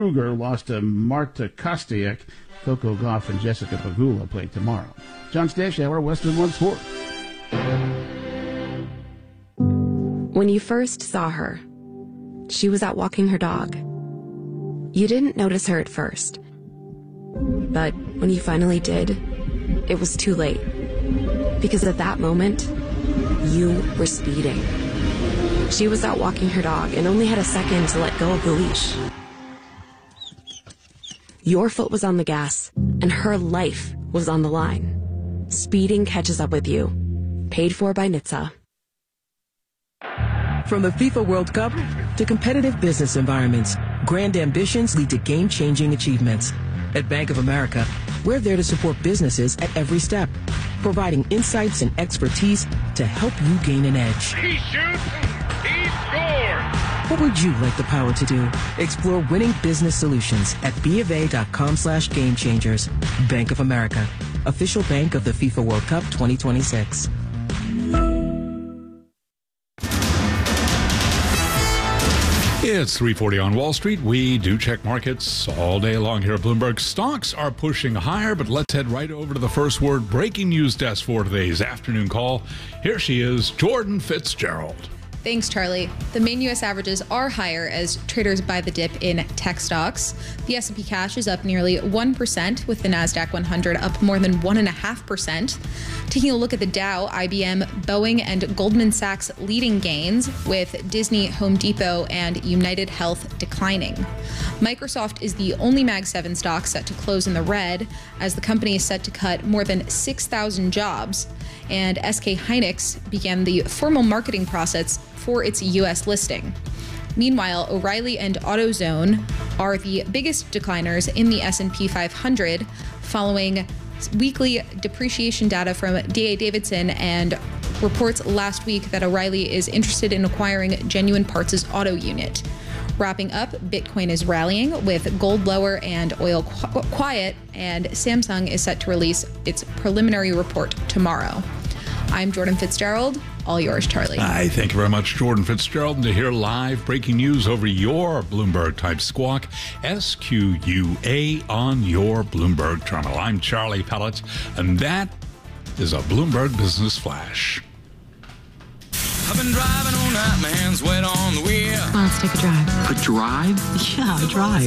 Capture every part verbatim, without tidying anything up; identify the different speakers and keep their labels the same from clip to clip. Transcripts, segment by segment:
Speaker 1: Kruger lost to Marta Kostyuk. Coco Gauff and Jessica Pegula play tomorrow. John Stashower, Western One Sports.
Speaker 2: When you first saw her, she was out walking her dog. You didn't notice her at first. But when you finally did, it was too late. Because at that moment, you were speeding. She was out walking her dog and only had a second to let go of the leash. Your foot was on the gas, and her life was on the line. Speeding catches up with you. Paid for by N H T S A.
Speaker 3: From the FIFA World Cup to competitive business environments, grand ambitions lead to game-changing achievements. At Bank of America, we're there to support businesses at every step, providing insights and expertise to help you gain an edge.
Speaker 4: He shoots, he scores!
Speaker 3: What would you like the power to do? Explore winning business solutions at bofa.com slash game changers. Bank of America, official bank of the FIFA World Cup twenty twenty-six.
Speaker 5: It's three forty on Wall Street. We do check markets all day long here at Bloomberg. Stocks are pushing higher, but let's head right over to the First Word breaking news desk for today's afternoon call. Here she is, Jordan Fitzgerald.
Speaker 6: Thanks, Charlie. The main U S averages are higher as traders buy the dip in tech stocks. The S and P cash is up nearly one percent, with the NASDAQ one hundred up more than one point five percent. Taking a look at the Dow, I B M, Boeing, and Goldman Sachs leading gains, with Disney, Home Depot, and United Health declining. Microsoft is the only Mag seven stock set to close in the red, as the company is set to cut more than six thousand jobs. And S K Hynix began the formal marketing process for its U S listing. Meanwhile, O'Reilly and AutoZone are the biggest decliners in the S and P five hundred, following weekly depreciation data from D A Davidson and reports last week that O'Reilly is interested in acquiring Genuine Parts' auto unit. Wrapping up, Bitcoin is rallying with gold lower and oil qu- quiet, and Samsung is set to release its preliminary report tomorrow. I'm Jordan Fitzgerald. All yours, Charlie.
Speaker 5: Hi, thank you very much, Jordan Fitzgerald. And to hear live breaking news over your Bloomberg-type squawk, S Q U A on your Bloomberg terminal. I'm Charlie Pellet, and that is a Bloomberg Business Flash.
Speaker 7: I've been driving all night, my hands wet on the wheel.
Speaker 8: Well, let's take a drive.
Speaker 9: A drive?
Speaker 8: Yeah, a drive.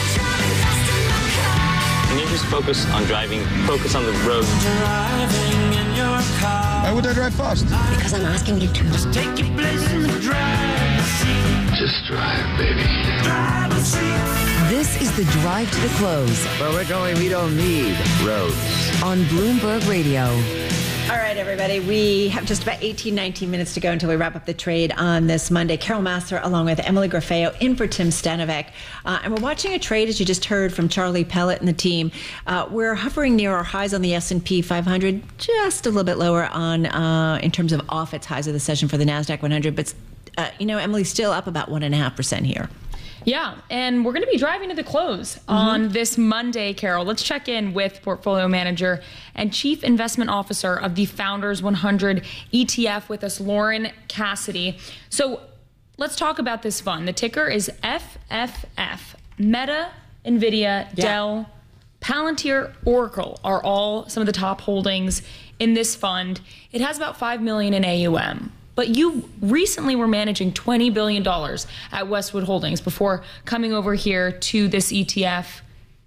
Speaker 10: Can you just focus on driving? Focus on the road.
Speaker 7: Driving in your car.
Speaker 11: Why would I drive fast?
Speaker 8: Because I'm asking you to.
Speaker 7: Just take your place in the driver's seat.
Speaker 11: Just drive, baby.
Speaker 7: Driver's seat.
Speaker 12: This is the Drive to the Close.
Speaker 13: Where we're going, we don't need roads.
Speaker 12: On Bloomberg Radio.
Speaker 14: All right, everybody, we have just about eighteen, nineteen minutes to go until we wrap up the trade on this Monday. Carol Massar, along with Emily Grafeo, in for Tim Stanovic. Uh, and we're watching a trade, as you just heard from Charlie Pellet and the team. Uh, we're hovering near our highs on the S and P five hundred, just a little bit lower on uh, in terms of off its highs of the session for the NASDAQ one hundred. But, uh, you know, Emily's still up about one point five percent here.
Speaker 15: Yeah, and we're going to be driving to the close mm-hmm. on this Monday, Carol. Let's check in with portfolio manager and chief investment officer of the Founders one hundred E T F with us, Lauren Cassidy. So let's talk about this fund. The ticker is F F F. Meta, NVIDIA, yeah. Dell, Palantir, Oracle are all some of the top holdings in this fund. It has about five million dollars in A U M. But you recently were managing twenty billion dollars at Westwood Holdings before coming over here to this E T F.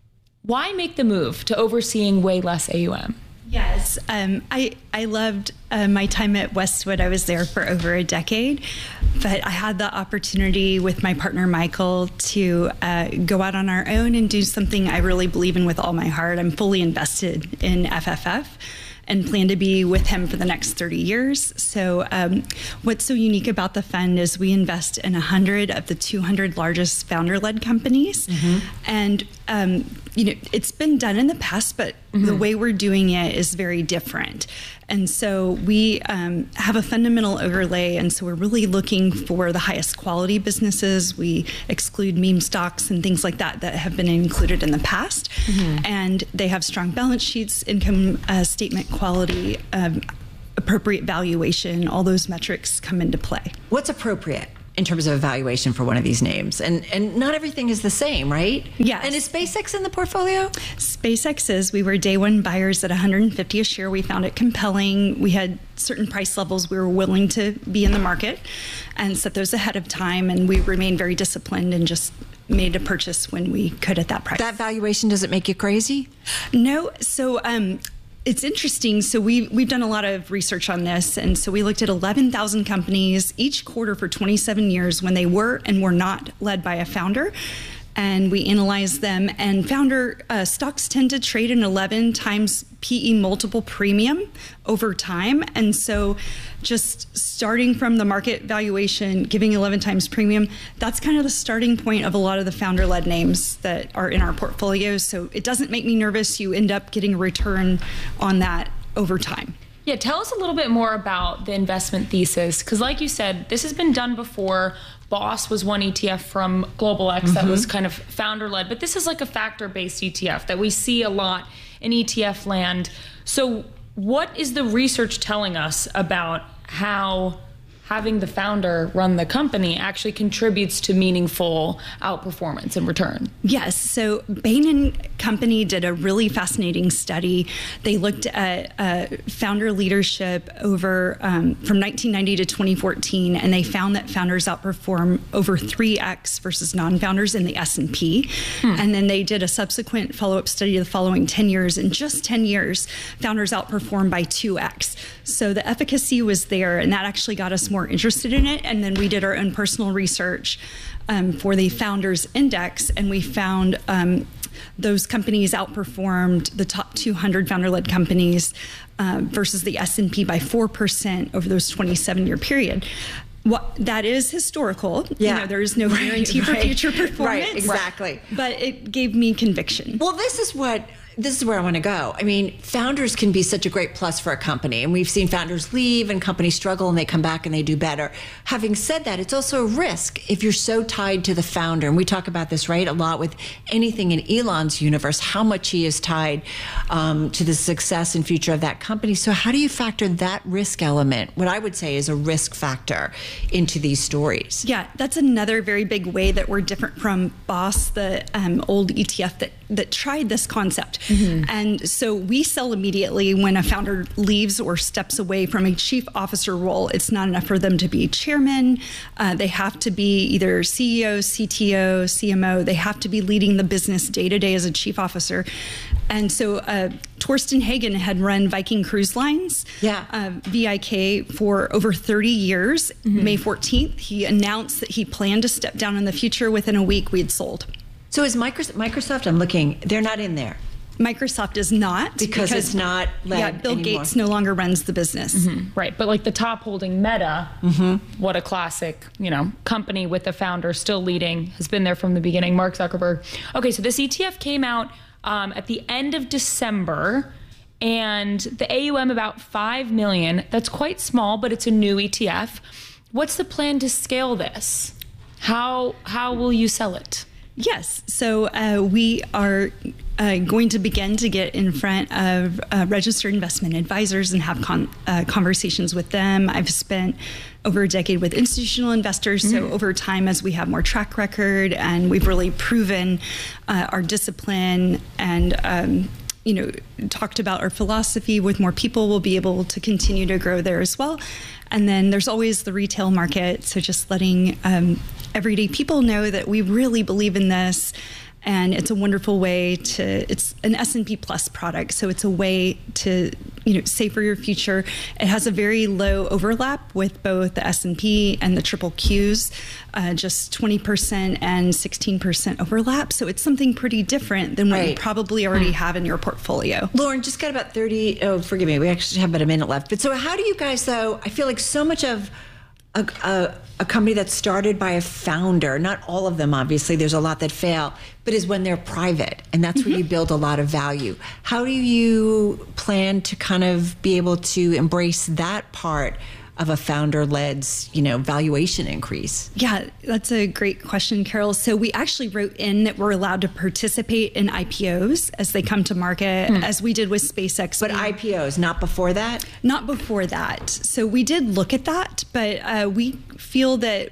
Speaker 15: Why make the move to overseeing way less A U M?
Speaker 16: Yes, um, I, I loved uh, my time at Westwood. I was there for over a decade, but I had the opportunity with my partner, Michael, to uh, go out on our own and do something I really believe in with all my heart. I'm fully invested in F F F. And plan to be with him for the next thirty years. So um, what's so unique about the fund is we invest in one hundred of the two hundred largest founder-led companies. Mm-hmm. And um, you know, it's been done in the past, but mm-hmm. the way we're doing it is very different. And so we um, have a fundamental overlay, and so we're really looking for the highest quality businesses. We exclude meme stocks and things like that that have been included in the past. Mm-hmm. And they have strong balance sheets, income uh, statement quality, um, appropriate valuation, all those metrics come into play.
Speaker 14: What's appropriate? in terms of evaluation for one of these names. And and not everything is the same, right?
Speaker 16: Yes.
Speaker 14: And is SpaceX in the portfolio?
Speaker 16: SpaceX is. We were day one buyers at one hundred fifty a share. We found it compelling. We had certain price levels we were willing to be in the market and set those ahead of time. And we remained very disciplined and just made a purchase when we could at that price.
Speaker 14: That valuation, does it make you crazy?
Speaker 16: No. So um, it's interesting. So we, we've done a lot of research on this. And so we looked at eleven thousand companies each quarter for twenty-seven years when they were and were not led by a founder. And we analyzed them, and founder uh, stocks tend to trade an eleven times P E multiple premium over time. And so just starting from the market valuation, giving eleven times premium, that's kind of the starting point of a lot of the founder-led names that are in our portfolio. So it doesn't make me nervous. You end up getting a return on that over time.
Speaker 15: Yeah, tell us a little bit more about the investment thesis, because like you said, this has been done before. Boss was one E T F from Global X mm-hmm. that was kind of founder-led, but this is like a factor-based E T F that we see a lot in E T F land. So what is the research telling us about how having the founder run the company actually contributes to meaningful outperformance and return?
Speaker 16: Yes. So Bain and Company did a really fascinating study. They looked at uh, founder leadership over um, from nineteen ninety to twenty fourteen, and they found that founders outperform over three X versus non-founders in the S and P. Hmm. And then they did a subsequent follow-up study of the following ten years. In just ten years, founders outperformed by two X. So the efficacy was there, and that actually got us more interested in it. And then we did our own personal research um, for the Founders Index, and we found um, those companies outperformed the top two hundred founder-led companies uh, versus the S and P by four percent over those twenty-seven year period. What, that is historical.
Speaker 14: Yeah.
Speaker 16: You know, there is no guarantee
Speaker 14: right,
Speaker 16: for
Speaker 14: right.
Speaker 16: future performance.
Speaker 14: Right, exactly.
Speaker 16: But it gave me conviction.
Speaker 14: Well, this is what this is where I want to go. I mean, founders can be such a great plus for a company, and we've seen founders leave and companies struggle and they come back and they do better. Having said that, it's also a risk if you're so tied to the founder. And we talk about this, right, a lot with anything in Elon's universe, how much he is tied um, to the success and future of that company. So how do you factor that risk element, what I would say is a risk factor, into these stories?
Speaker 16: Yeah, that's another very big way that we're different from Boss, the um, old E T F that, that tried this concept. Mm-hmm. And so we sell immediately when a founder leaves or steps away from a chief officer role. It's not enough for them to be chairman. Uh, they have to be either C E O, C T O, C M O. They have to be leading the business day to day as a chief officer. And so uh, Torsten Hagen had run Viking Cruise Lines,
Speaker 14: yeah.
Speaker 16: uh, V I K, for over thirty years. Mm-hmm. May fourteenth, he announced that he planned to step down in the future. Within a week, we had sold.
Speaker 14: So is Microsoft, Microsoft, I'm looking, they're not in there.
Speaker 16: Microsoft is not.
Speaker 14: Because, because it's not led
Speaker 16: Yeah, Bill
Speaker 14: anymore.
Speaker 16: Gates no longer runs the business.
Speaker 15: Mm-hmm. Right, but like the top holding Meta, mm-hmm. what a classic, you know, company with the founder still leading, has been there from the beginning, Mark Zuckerberg. Okay, so this E T F came out um, at the end of December, and the A U M about five million. That's quite small, but it's a new E T F. What's the plan to scale this? How how will you sell it?
Speaker 16: Yes, so uh, we are uh, going to begin to get in front of uh, registered investment advisors and have con- uh, conversations with them. I've spent over a decade with institutional investors, mm. so over time, as we have more track record and we've really proven uh, our discipline and um, you know, talked about our philosophy with more people, we'll be able to continue to grow there as well. And then there's always the retail market, so just letting um, everyday people know that we really believe in this, and it's a wonderful way to, it's an S and P Plus product, so it's a way to, you know, save for your future. It has a very low overlap with both the S and P and the triple Qs, uh, just twenty percent and sixteen percent overlap, so it's something pretty different than what right. you probably already hmm. have in your portfolio.
Speaker 14: Lauren, just got about thirty, oh, forgive me, we actually have about a minute left. But so how do you guys, though, I feel like so much of A, a, a company that's started by a founder, not all of them, obviously, there's a lot that fail, but is when they're private, and that's mm-hmm. where you build a lot of value. How do you plan to kind of be able to embrace that part of a founder-led, you know, valuation increase?
Speaker 16: Yeah, that's a great question, Carol. So we actually wrote in that we're allowed to participate in I P Os as they come to market, mm. as we did with SpaceX.
Speaker 14: But we, I P Os, not before that?
Speaker 16: Not before that. So we did look at that, but uh, we feel that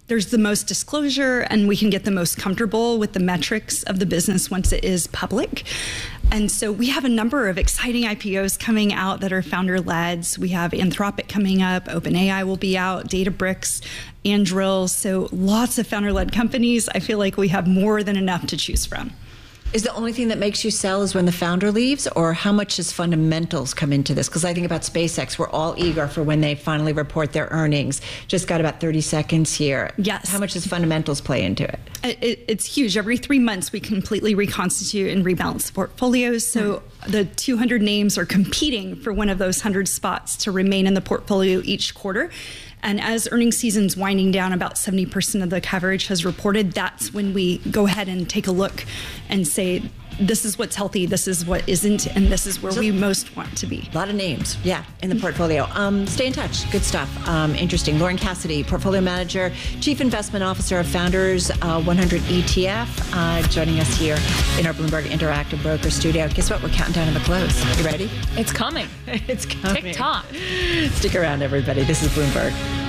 Speaker 16: there's the most disclosure, and we can get the most comfortable with the metrics of the business once it is public. And so we have a number of exciting I P Os coming out that are founder-led. We have Anthropic coming up, OpenAI will be out, Databricks, Anduril. So lots of founder-led companies. I feel like we have more than enough to choose from.
Speaker 14: Is the only thing that makes you sell is when the founder leaves, or how much does fundamentals come into this? Because I think about SpaceX, we're all eager for when they finally report their earnings. Just got about thirty seconds here.
Speaker 16: Yes.
Speaker 14: How much does fundamentals play into it?
Speaker 16: it it's huge. Every three months, we completely reconstitute and rebalance the portfolios. So mm. the two hundred names are competing for one of those one hundred spots to remain in the portfolio each quarter. And as earnings season's winding down, about seventy percent of the coverage has reported. That's when we go ahead and take a look and say, this is what's healthy, this is what isn't, and this is where so, we most want to be.
Speaker 14: A lot of names, yeah, in the portfolio. Um, stay in touch. Good stuff. Um, interesting. Lauren Cassidy, Portfolio Manager, Chief Investment Officer of Founders uh, one hundred E T F, uh, joining us here in our Bloomberg Interactive Broker Studio. Guess what? We're counting down to the close. You ready?
Speaker 15: It's coming.
Speaker 14: It's coming.
Speaker 15: Tick-tock.
Speaker 14: Stick around, everybody. This is Bloomberg.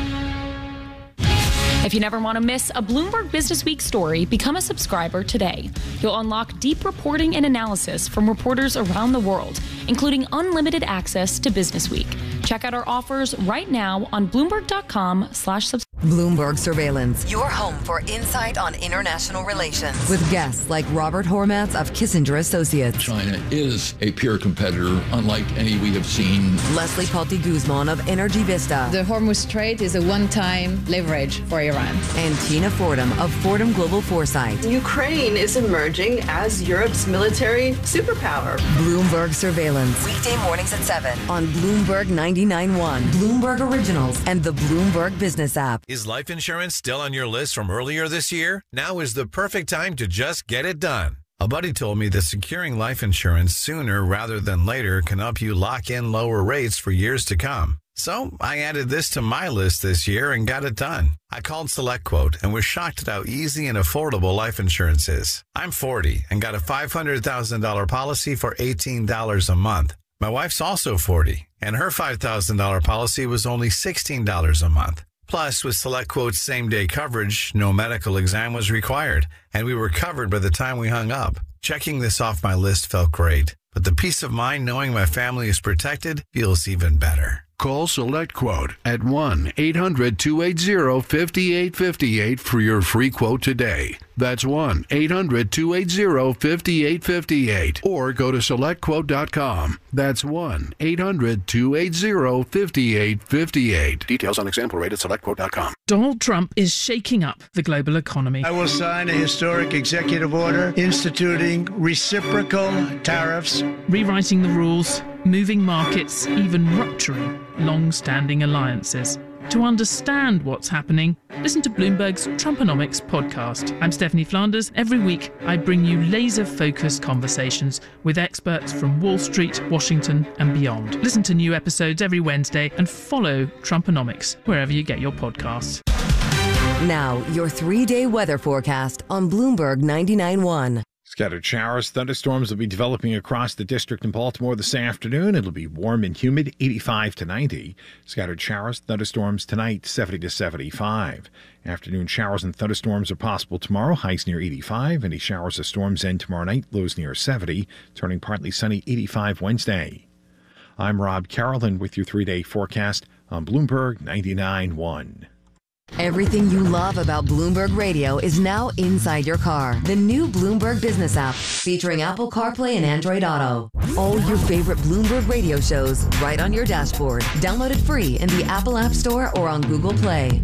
Speaker 15: If you never want to miss a Bloomberg Business Week story, become a subscriber today. You'll unlock deep reporting and analysis from reporters around the world, including unlimited access to Business Week. Check out our offers right now on Bloomberg.com slash subscribe.
Speaker 12: Bloomberg Surveillance, your home for insight on international relations. With guests like Robert Hormats of Kissinger Associates.
Speaker 9: China is a peer competitor, unlike any we have seen.
Speaker 12: Leslie Palti Guzman of Energy Vista.
Speaker 11: The Hormuz Strait is a one-time leverage for Iran.
Speaker 12: And Tina Fordham of Fordham Global Foresight.
Speaker 17: Ukraine is emerging as Europe's military superpower.
Speaker 12: Bloomberg Surveillance. Weekday mornings at seven on Bloomberg ninety-nine point one, Bloomberg Originals, and the Bloomberg Business app.
Speaker 18: Is life insurance still on your list from earlier this year? Now is the perfect time to just get it done. A buddy told me that securing life insurance sooner rather than later can help you lock in lower rates for years to come. So I added this to my list this year and got it done. I called SelectQuote and was shocked at how easy and affordable life insurance is. I'm forty and got a five hundred thousand dollars policy for eighteen dollars a month. My wife's also forty, and her five thousand dollars policy was only sixteen dollars a month. Plus, with SelectQuote's same-day coverage, no medical exam was required, and we were covered by the time we hung up. Checking this off my list felt great, but the peace of mind knowing my family is protected feels even better.
Speaker 19: Call SelectQuote at one eight hundred two eight zero five eight five eight for your free quote today. That's one eight hundred two eight zero five eight five eight. Or go to select quote dot com. That's one eight hundred two eight zero five eight five eight. Details on example rate at select quote dot com.
Speaker 20: Donald Trump is shaking up the global economy.
Speaker 21: I will sign a historic executive order instituting reciprocal tariffs,
Speaker 20: rewriting the rules, moving markets, even rupturing long-standing alliances. To understand what's happening, listen to Bloomberg's Trumponomics podcast. I'm Stephanie Flanders. Every week, I bring you laser-focused conversations with experts from Wall Street, Washington, and beyond. Listen to new episodes every Wednesday and follow Trumponomics wherever you get your podcasts.
Speaker 12: Now, your three-day weather forecast on Bloomberg ninety-nine point one.
Speaker 22: Scattered showers, thunderstorms will be developing across the district in Baltimore this afternoon. It'll be warm and humid, eighty-five to ninety. Scattered showers, thunderstorms tonight, seventy to seventy-five. Afternoon showers and thunderstorms are possible tomorrow, highs near eighty-five. Any showers or storms end tomorrow night, lows near seventy. Turning partly sunny, eighty-five Wednesday. I'm Rob Carolyn with your three-day forecast on Bloomberg ninety-nine point one.
Speaker 12: Everything you love about Bloomberg Radio is now inside your car. The new Bloomberg Business app, featuring Apple CarPlay and Android Auto. All your favorite Bloomberg Radio shows right on your dashboard. Download it free in the Apple App Store or on Google Play.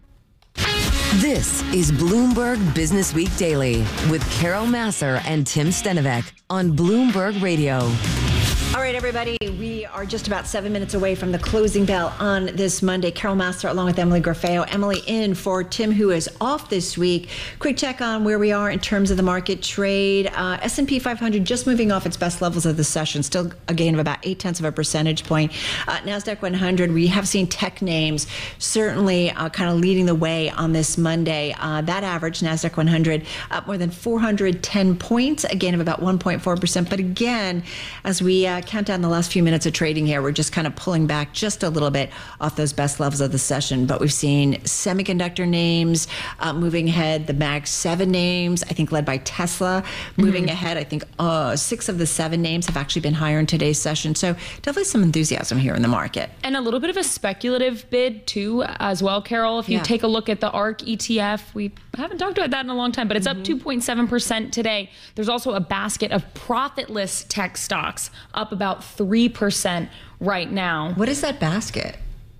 Speaker 12: This is Bloomberg Business Week Daily with Carol Massar and Tim Stenovec on Bloomberg Radio.
Speaker 14: All right, everybody, we are just about seven minutes away from the closing bell on this Monday. Carol Massar along with Emily Graffeo. Emily in for Tim, who is off this week. Quick check on where we are in terms of the market trade. Uh, S and P five hundred just moving off its best levels of the session, still a gain of about eight tenths of a percentage point. Uh, NASDAQ one hundred, we have seen tech names certainly uh, kind of leading the way on this Monday. Uh, that average, NASDAQ one hundred, up more than four hundred ten points, a gain of about one point four percent. But again, as we uh, count down the last few minutes of trading here. We're just kind of pulling back just a little bit off those best levels of the session. But we've seen semiconductor names uh, moving ahead. The Mag seven names, I think led by Tesla, moving mm-hmm. ahead. I think uh, six of the seven names have actually been higher in today's session. So definitely some enthusiasm here in the market.
Speaker 15: And a little bit of a speculative bid too as well, Carol. If you
Speaker 14: Yeah.
Speaker 15: take a look at the A R K E T F, we haven't talked about that in a long time, but it's mm-hmm. up two point seven percent today. There's also a basket of profitless tech stocks up about three percent right now.
Speaker 14: What is that basket?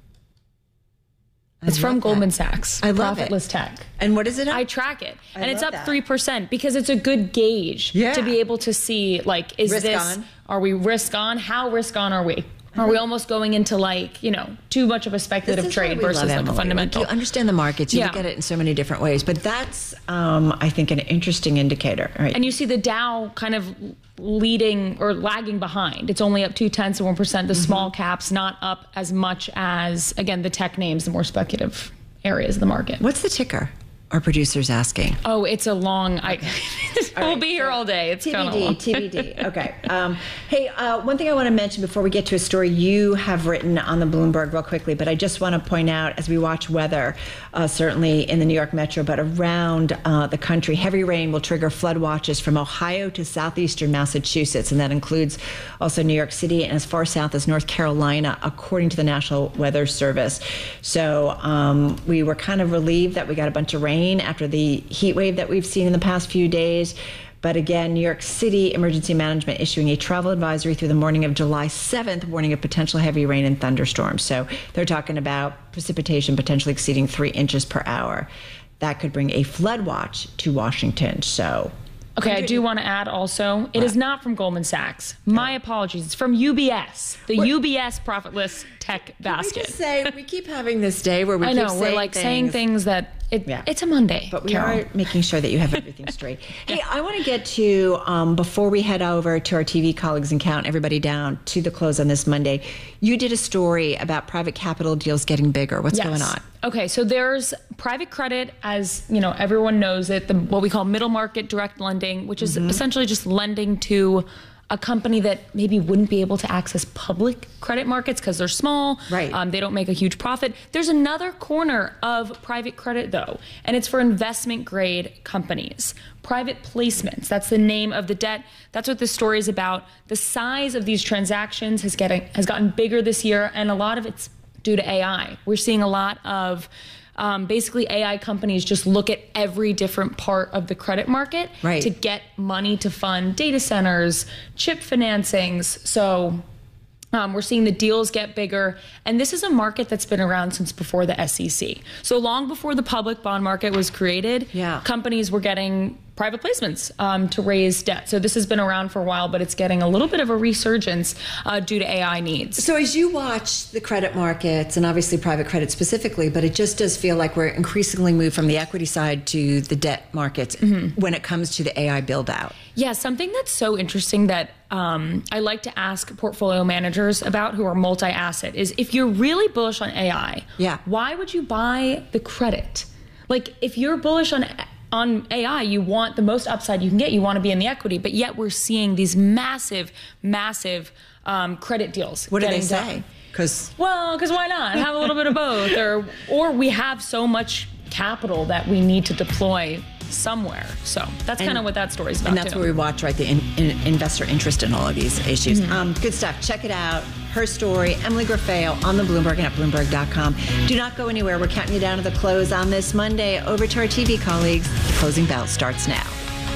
Speaker 15: It's from Goldman Sachs.
Speaker 14: I love
Speaker 15: Profitless
Speaker 14: it.
Speaker 15: Tech.
Speaker 14: And what is it?
Speaker 15: I track it.
Speaker 14: I
Speaker 15: and it's
Speaker 14: love
Speaker 15: up
Speaker 14: that.
Speaker 15: three percent because it's a good gauge
Speaker 14: Yeah.
Speaker 15: to be able to see, like, is
Speaker 14: Risk
Speaker 15: this,
Speaker 14: on.
Speaker 15: are we risk on? How risk on are we? Are we almost going into, like, you know, too much of a speculative
Speaker 14: This is
Speaker 15: trade
Speaker 14: why we
Speaker 15: versus
Speaker 14: love
Speaker 15: like
Speaker 14: Emily.
Speaker 15: a fundamental?
Speaker 14: Like, you understand the markets. You
Speaker 15: Yeah.
Speaker 14: look at it in so many different ways. But that's, um, I think, an interesting indicator. Right?
Speaker 15: And you see the Dow kind of leading or lagging behind. It's only up two tenths of one percent. The
Speaker 14: Mm-hmm.
Speaker 15: small caps not up as much as, again, the tech names, the more speculative areas of the market.
Speaker 14: What's the ticker? Our producer's asking.
Speaker 15: Oh, it's a long. I we'll
Speaker 14: right,
Speaker 15: be here all day. It's kind of
Speaker 14: T B D,
Speaker 15: long.
Speaker 14: T B D. Okay. Um, hey, uh, one thing I want to mention before we get to a story you have written on the Bloomberg real quickly, but I just want to point out as we watch weather, uh, certainly in the New York metro, but around uh, the country, heavy rain will trigger flood watches from Ohio to southeastern Massachusetts, and that includes also New York City and as far south as North Carolina, according to the National Weather Service. So um, we were kind of relieved that we got a bunch of rain after the heat wave that we've seen in the past few days. But again, New York City Emergency Management issuing a travel advisory through the morning of July seventh, warning of potential heavy rain and thunderstorms. So they're talking about precipitation potentially exceeding three inches per hour. That could bring a flood watch to Washington. So.
Speaker 15: Okay, I do want to add also, it is not from Goldman Sachs. My apologies. It's from U B S, the
Speaker 14: What?
Speaker 15: U B S profitless tech basket.
Speaker 14: Can we just say, we keep having this day where we
Speaker 15: I
Speaker 14: keep
Speaker 15: know,
Speaker 14: saying
Speaker 15: we're like
Speaker 14: things.
Speaker 15: saying things that it,
Speaker 14: Yeah.
Speaker 15: it's a Monday.
Speaker 14: But we
Speaker 15: Carol.
Speaker 14: are making sure that you have everything straight. Hey, I want to get to, um, before we head over to our T V colleagues and count everybody down to the close on this Monday, you did a story about private capital deals getting bigger. What's
Speaker 15: Yes.
Speaker 14: going on?
Speaker 15: Okay, so there's private credit, as you know, everyone knows it, the, what we call middle market direct lending, which is
Speaker 14: Mhm.
Speaker 15: essentially just lending to a company that maybe wouldn't be able to access public credit markets because they're small.
Speaker 14: Right.
Speaker 15: Um, they don't make a huge profit. There's another corner of private credit, though, and it's for investment grade companies. Private placements, that's the name of the debt. That's what this story is about. The size of these transactions has, getting, has gotten bigger this year, and a lot of it's due to A I. We're seeing a lot of um, basically A I companies just look at every different part of the credit market
Speaker 14: Right.
Speaker 15: to get money to fund data centers, chip financings. So um, we're seeing the deals get bigger. And this is a market that's been around since before the S E C. So long before the public bond market was created,
Speaker 14: Yeah.
Speaker 15: companies were getting private placements um, to raise debt. So this has been around for a while, but it's getting a little bit of a resurgence uh, due to A I needs.
Speaker 14: So as you watch the credit markets, and obviously private credit specifically, but it just does feel like we're increasingly moved from the equity side to the debt markets
Speaker 15: Mm-hmm.
Speaker 14: when it comes to the A I build out.
Speaker 15: Yeah, something that's so interesting that um, I like to ask portfolio managers about who are multi-asset is if you're really bullish on A I,
Speaker 14: Yeah.
Speaker 15: why would you buy the credit? Like if you're bullish on on A I, you want the most upside you can get. You want to be in the equity, but yet we're seeing these massive, massive um, credit deals.
Speaker 14: What do they
Speaker 15: getting
Speaker 14: say?
Speaker 15: done.
Speaker 14: Because
Speaker 15: Well, because why not have a little bit of both, or or we have so much capital that we need to deploy somewhere. So that's
Speaker 14: And-
Speaker 15: kind of what that story's about.
Speaker 14: And that's
Speaker 15: too.
Speaker 14: where we watch, right, the in, in, investor interest in all of these issues.
Speaker 15: Mhm.
Speaker 14: Um, good stuff. Check it out. Her story, Emily Graffeo on the Bloomberg and at Bloomberg dot com. Do not go anywhere. We're counting you down to the close on this Monday. Over to our T V colleagues. The closing bell starts now.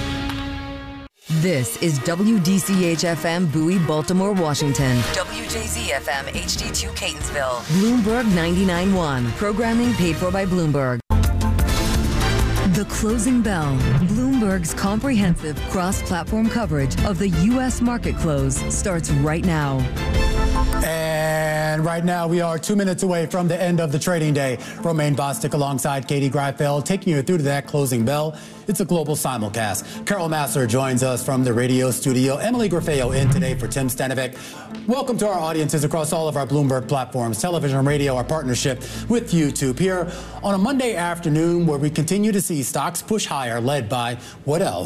Speaker 12: This is W D C H F M Bowie, Baltimore, Washington. W J Z F M H D two Catonsville. Bloomberg ninety-nine point one. Programming paid for by Bloomberg. The Closing Bell. Bloomberg's comprehensive cross-platform coverage of the U S market close starts right now.
Speaker 1: And right now we are two minutes away from the end of the trading day. Romaine Bostic alongside Katie Greifeld taking you through to that closing bell. It's a global simulcast. Carol Massar joins us from the radio studio. Emily Graffeo in today for Tim Stanovic. Welcome to our audiences across all of our Bloomberg platforms, television and radio, our partnership with YouTube here on a Monday afternoon where we continue to see stocks push higher, led by what else?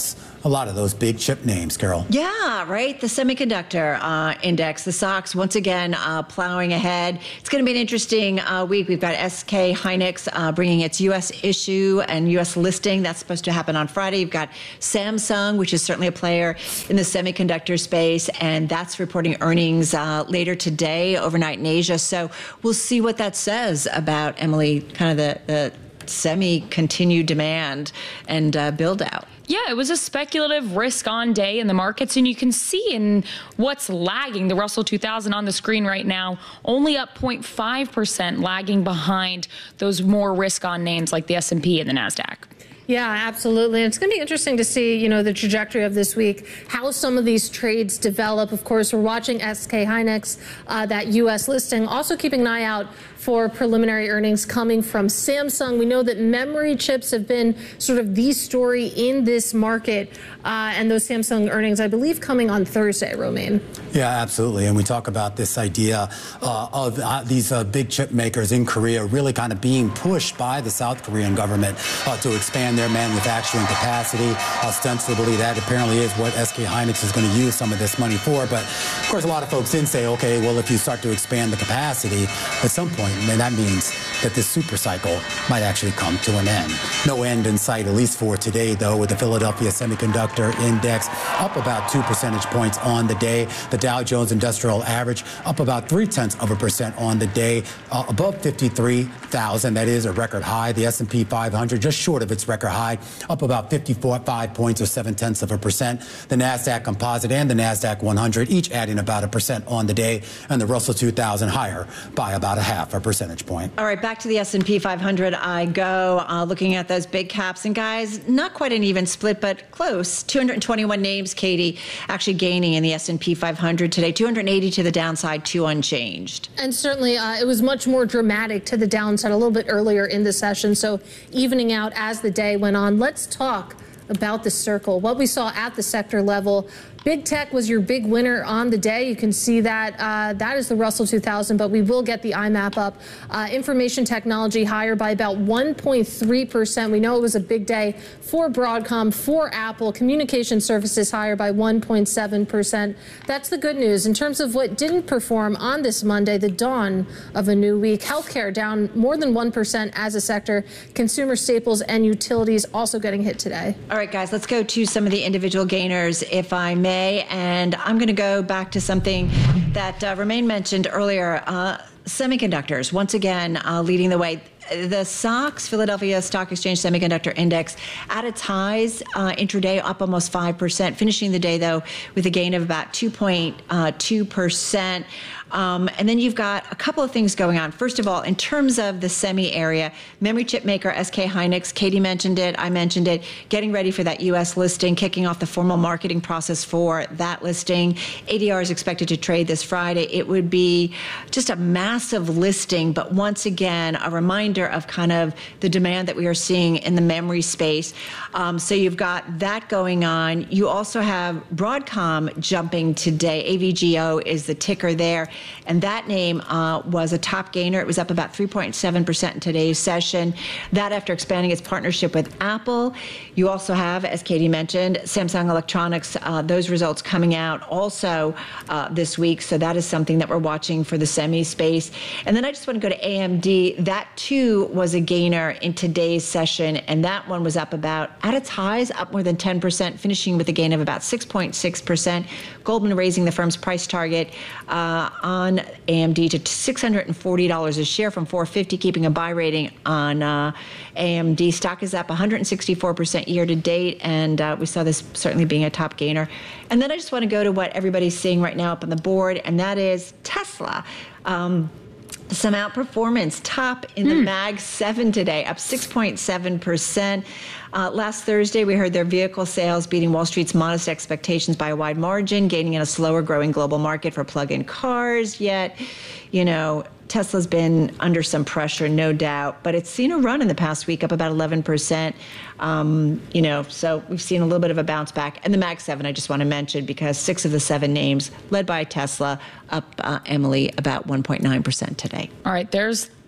Speaker 1: a lot of those big chip names, Carol.
Speaker 14: Yeah, right. The semiconductor uh, index, the S O X, once again uh, plowing ahead. It's going to be an interesting uh, week. We've got S K Hynix uh, bringing its U S issue and U S listing. That's supposed to happen on Friday. You've got Samsung, which is certainly a player in the semiconductor space, and that's reporting earnings uh, later today, overnight in Asia. So we'll see what that says about, Emily, kind of the, the semi-continued demand and uh, build-out.
Speaker 15: Yeah, it was a speculative risk-on day in the markets, and you can see in what's lagging, the Russell two thousand on the screen right now, only up zero point five percent, lagging behind those more risk-on names like the S and P and the NASDAQ.
Speaker 2: Yeah, absolutely. And it's going to be interesting to see, you know, the trajectory of this week, how some of these trades develop. Of course, we're watching S K Hynix, uh, that U S listing, also keeping an eye out for preliminary earnings coming from Samsung. We know that memory chips have been sort of the story in this market, uh, and those Samsung earnings, I believe, coming on Thursday, Romaine.
Speaker 1: Yeah, absolutely. And we talk about this idea uh, of uh, these uh, big chip makers in Korea really kind of being pushed by the South Korean government uh, to expand their manufacturing capacity. Ostensibly, that apparently is what S K Hynix is going to use some of this money for. But, of course, a lot of folks then say, okay, well, if you start to expand the capacity, at some point, then that means that this super cycle might actually come to an end. No end in sight, at least for today, though, with the Philadelphia Semiconductor Index up about two percentage points on the day. The Dow Jones Industrial Average up about three-tenths of a percent on the day, uh, above fifty-three thousand. That is a record high. The S and P five hundred just short of its record high, up about fifty-four, five points or seven-tenths of a percent. The NASDAQ Composite and the NASDAQ one hundred each adding about a percent on the day, and the Russell two thousand higher by about a half a percentage point.
Speaker 14: All right, back to the S and P five hundred I go, uh, looking at those big caps. And guys, not quite an even split, but close. two hundred twenty-one names, Katie, actually gaining in the S and P five hundred today. two hundred eighty to the downside, two unchanged.
Speaker 2: And certainly uh, it was much more dramatic to the downside a little bit earlier in the session. So evening out as the day went on. Let's talk about the circle, what we saw at the sector level. Big tech was your big winner on the day. You can see that uh, that is the Russell two thousand, but we will get the I MAP up. Uh, information technology higher by about one point three percent. We know it was a big day for Broadcom, for Apple. Communication services higher by one point seven percent. That's the good news. In terms of what didn't perform on this Monday, the dawn of a new week, healthcare down more than one percent as a sector. Consumer staples and utilities also getting hit today.
Speaker 14: All right, guys, let's go to some of the individual gainers, if I may. And I'm going to go back to something that uh, Romaine mentioned earlier. Uh, semiconductors, once again, uh, leading the way. The S O X, Philadelphia Stock Exchange Semiconductor Index, at its highs uh, intraday, up almost five percent, finishing the day, though, with a gain of about two point two percent. Um, and then you've got a couple of things going on. First of all, in terms of the semi area, memory chip maker S K Hynix, Katie mentioned it, I mentioned it, getting ready for that U S listing, kicking off the formal marketing process for that listing. A D R is expected to trade this Friday. It would be just a massive listing, but once again, a reminder of kind of the demand that we are seeing in the memory space. Um, so you've got that going on. You also have Broadcom jumping today. A V G O is the ticker there. And that name uh, was a top gainer. It was up about three point seven percent in today's session. That after expanding its partnership with Apple. You also have, as Katie mentioned, Samsung Electronics, uh, those results coming out also uh, this week. So that is something that we're watching for the semi space. And then I just want to go to A M D. That too was a gainer in today's session. And that one was up about, at its highs, up more than ten percent, finishing with a gain of about six point six percent. Goldman raising the firm's price target uh, on A M D to six hundred forty dollars a share from four hundred fifty dollars, keeping a buy rating on uh, A M D. Stock is up one hundred sixty-four percent year to date, and uh, we saw this certainly being a top gainer. And then I just want to go to what everybody's seeing right now up on the board, and that is Tesla. Um, Some outperformance, top in the mm. Mag seven today, up six point seven percent. Uh, last Thursday, we heard their vehicle sales beating Wall Street's modest expectations by a wide margin, gaining in a slower growing global market for plug-in cars. Yet, you know, Tesla's been under some pressure, no doubt, but it's seen a run in the past week, up about eleven percent. Um, you know, so we've seen a little bit of a bounce back. And the Mag seven, I just want to mention, because six of the seven names, led by Tesla, up, uh, Emily, about one point nine percent today.
Speaker 15: All right, there's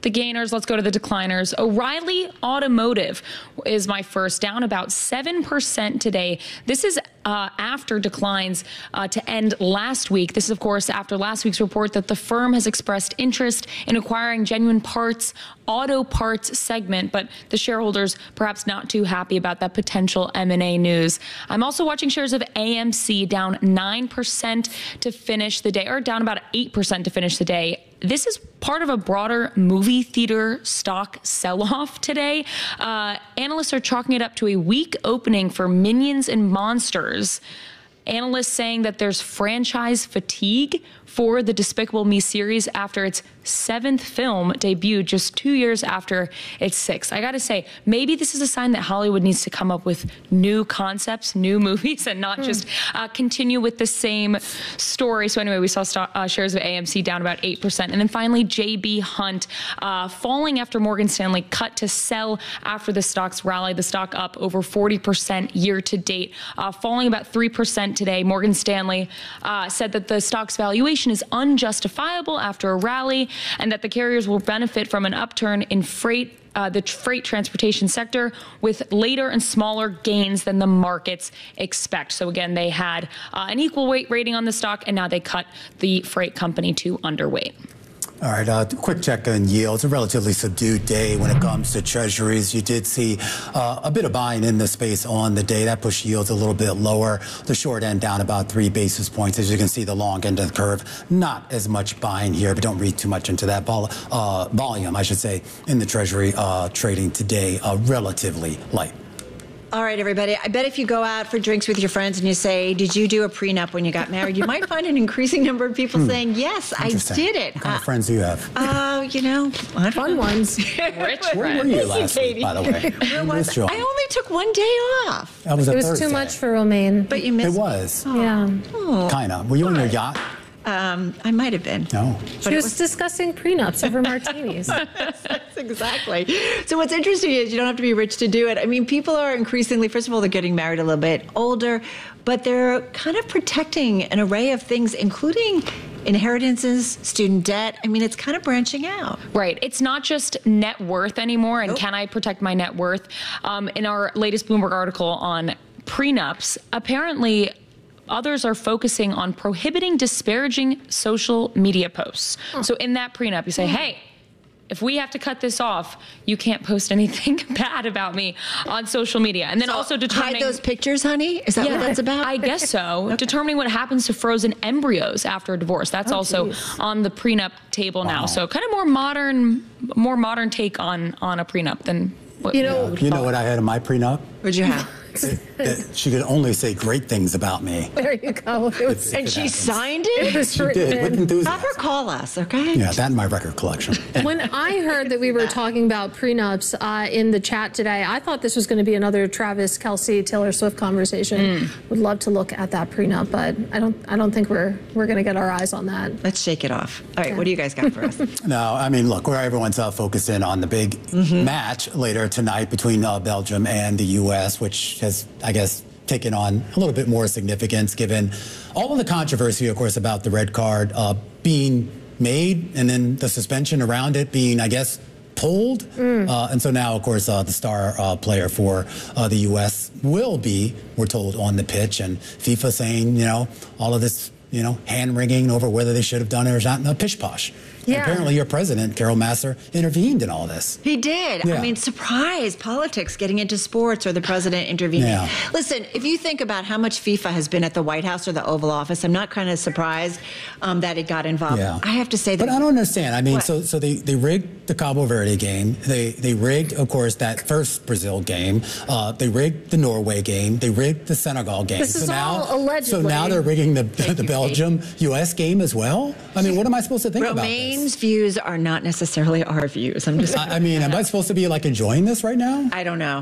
Speaker 15: the gainers. Let's go to the decliners. O'Reilly Automotive is my first, down about seven percent today. This is uh, after declines uh, to end last week. This is, of course, after last week's report that the firm has expressed interest in acquiring Genuine Parts auto parts segment, but the shareholders perhaps not too happy about that potential M and A news. I'm also watching shares of A M C down nine percent to finish the day, or down about eight percent to finish the day. This is part of a broader movie theater stock sell-off today. Uh, analysts are chalking it up to a weak opening for Minions and Monsters. Analysts saying that there's franchise fatigue for the Despicable Me series after its seventh film debuted just two years after its sixth. I gotta say, maybe this is a sign that Hollywood needs to come up with new concepts, new movies, and not mm. just uh, continue with the same story. So anyway, we saw stock, uh, shares of A M C down about eight percent. And then finally, J B. Hunt uh, falling after Morgan Stanley cut to sell after the stock's rally. The stock up over forty percent year to date, uh, falling about three percent today. Morgan Stanley uh, said that the stock's valuation is unjustifiable after a rally, and that the carriers will benefit from an upturn in freight, uh, the freight transportation sector, with later and smaller gains than the markets expect. So again, they had uh, an equal weight rating on the stock, and now they cut the freight company to underweight.
Speaker 1: All right, uh, quick check on yields. A relatively subdued day when it comes to treasuries. You did see uh, a bit of buying in the space on the day. That pushed yields a little bit lower. The short end down about three basis points. As you can see, the long end of the curve, not as much buying here, but don't read too much into that vol uh, volume, I should say, in the treasury uh, trading today, uh, relatively light.
Speaker 14: All right, everybody. I bet if you go out for drinks with your friends and you say, did you do a prenup when you got married? You might find an increasing number of people hmm. saying, yes, I did it.
Speaker 1: What kind
Speaker 14: uh,
Speaker 1: of friends do you have?
Speaker 14: Oh, uh, you know,
Speaker 2: fun ones.
Speaker 15: Rich
Speaker 1: Where were you last week, by the way?
Speaker 14: Where was I? I only took one day off.
Speaker 1: That was a
Speaker 2: It was
Speaker 1: Thursday.
Speaker 2: too much for Romaine.
Speaker 14: But you missed
Speaker 1: it. was.
Speaker 14: Oh.
Speaker 2: Yeah.
Speaker 14: Oh.
Speaker 1: Kind of. Were you on your yacht?
Speaker 14: Um, I might have been.
Speaker 1: No.
Speaker 2: She was, was discussing prenups over martinis.
Speaker 14: That's exactly. So what's interesting is you don't have to be rich to do it. I mean, people are increasingly, first of all, they're getting married a little bit older, but they're kind of protecting an array of things, including inheritances, student debt. I mean, it's kind of branching out.
Speaker 15: Right. It's not just net worth anymore, and nope. Can I protect my net worth? Um, in our latest Bloomberg article on prenups, apparently others are focusing on prohibiting disparaging social media posts. Oh. So in that prenup, you say, hey, if we have to cut this off, you can't post anything bad about me on social media. And then
Speaker 14: so
Speaker 15: also determining...
Speaker 14: hide those pictures, honey? Is that
Speaker 15: yeah,
Speaker 14: what that's about?
Speaker 15: I guess so.
Speaker 14: Okay.
Speaker 15: Determining what happens to frozen embryos after a divorce. That's oh, also geez. on the prenup table wow. now. So kind of more modern, more modern take on, on a prenup than... What
Speaker 2: you know,
Speaker 1: you know what I had in my prenup?
Speaker 14: What'd you have?
Speaker 1: It, it, she could only say great things about me.
Speaker 2: There you go. It was,
Speaker 14: and she happens. signed it?
Speaker 2: It was
Speaker 1: she did, with enthusiasm.
Speaker 14: Have her call us, okay?
Speaker 1: Yeah, that in my record collection.
Speaker 2: When I heard that we were talking about prenups uh, in the chat today, I thought this was going to be another Travis Kelce, Taylor Swift conversation. Mm. Would love to look at that prenup, but I don't. I don't think we're we're going to get our eyes on that.
Speaker 14: Let's shake it off. All right, yeah. What do you guys got for us?
Speaker 1: No, I mean, look, where everyone's uh, focused in on the big mm-hmm. match later tonight between uh, Belgium and the U S, which has, I guess, taken on a little bit more significance given all of the controversy, of course, about the red card uh, being made and then the suspension around it being, I guess, pulled. Mm. Uh, and so now, of course, uh, the star uh, player for uh, the U S will be, we're told, on the pitch. And FIFA saying, you know, all of this, you know, hand-wringing over whether they should have done it or not, no, pish-posh. Yeah. Apparently your president, Carol Massar, intervened in all this.
Speaker 14: He did. Yeah. I mean, surprise, politics getting into sports or the president intervening. Yeah. Listen, if you think about how much FIFA has been at the White House or the Oval Office, I'm not kind of surprised um, that it got involved. Yeah. I have to say that.
Speaker 1: But I don't understand. I mean, what? so so they, they rigged the Cabo Verde game. They they rigged, of course, that first Brazil game. Uh, they rigged the Norway game. They rigged the Senegal game.
Speaker 2: This
Speaker 1: so
Speaker 2: is
Speaker 1: now,
Speaker 2: all allegedly.
Speaker 1: So now they're rigging the, the, the Belgium U S game as well? I mean, what am I supposed to think
Speaker 14: Romaine's
Speaker 1: about this?
Speaker 14: Romaine's views are not necessarily our views. I'm just.
Speaker 1: I, I mean, am I supposed to be like enjoying this right now?
Speaker 14: I don't know.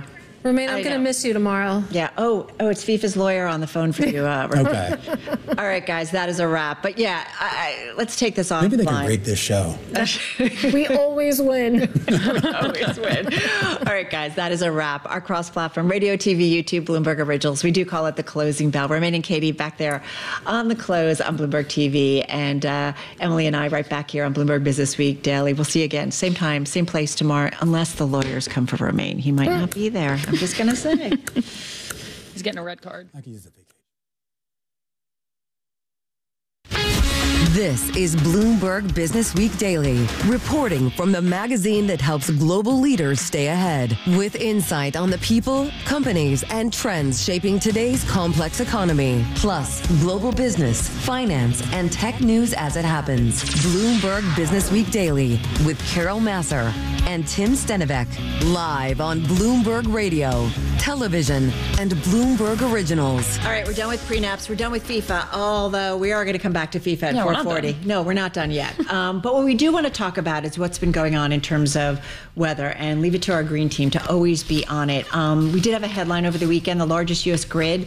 Speaker 2: Romaine, I'm going to miss you tomorrow.
Speaker 14: Yeah. Oh, oh, it's FIFA's lawyer on the phone for you. Uh,
Speaker 1: Okay.
Speaker 14: All right, guys, that is a wrap. But yeah, I, I, let's take this off.
Speaker 1: Maybe they can rate this show.
Speaker 2: We always win.
Speaker 14: always win. All right, guys, that is a wrap. Our cross-platform radio, T V, YouTube, Bloomberg Originals. We do call it the closing bell. Romaine and Katie back there on the close on Bloomberg T V, and uh, Emily and I right back here on Bloomberg Business Week Daily. We'll see you again, same time, same place tomorrow, unless the lawyers come for Romaine. He might not be there. I'm just going to say.
Speaker 15: He's getting a red card.
Speaker 1: I can use it.
Speaker 12: This is Bloomberg Business Week Daily, reporting from the magazine that helps global leaders stay ahead, with insight on the people, companies, and trends shaping today's complex economy, plus global business, finance, and tech news as it happens. Bloomberg Business Week Daily with Carol Massar and Tim Stenivek, live on Bloomberg Radio, television, and Bloomberg Originals.
Speaker 14: All right, we're done with prenups. We're done with FIFA, although we are going to come back to FIFA at
Speaker 15: Yeah, we're
Speaker 14: four forty.
Speaker 15: not
Speaker 14: No, we're not done yet. Um, but what we do want to talk about is what's been going on in terms of weather, and leave it to our green team to always be on it. Um, we did have a headline over the weekend, the largest U S grid.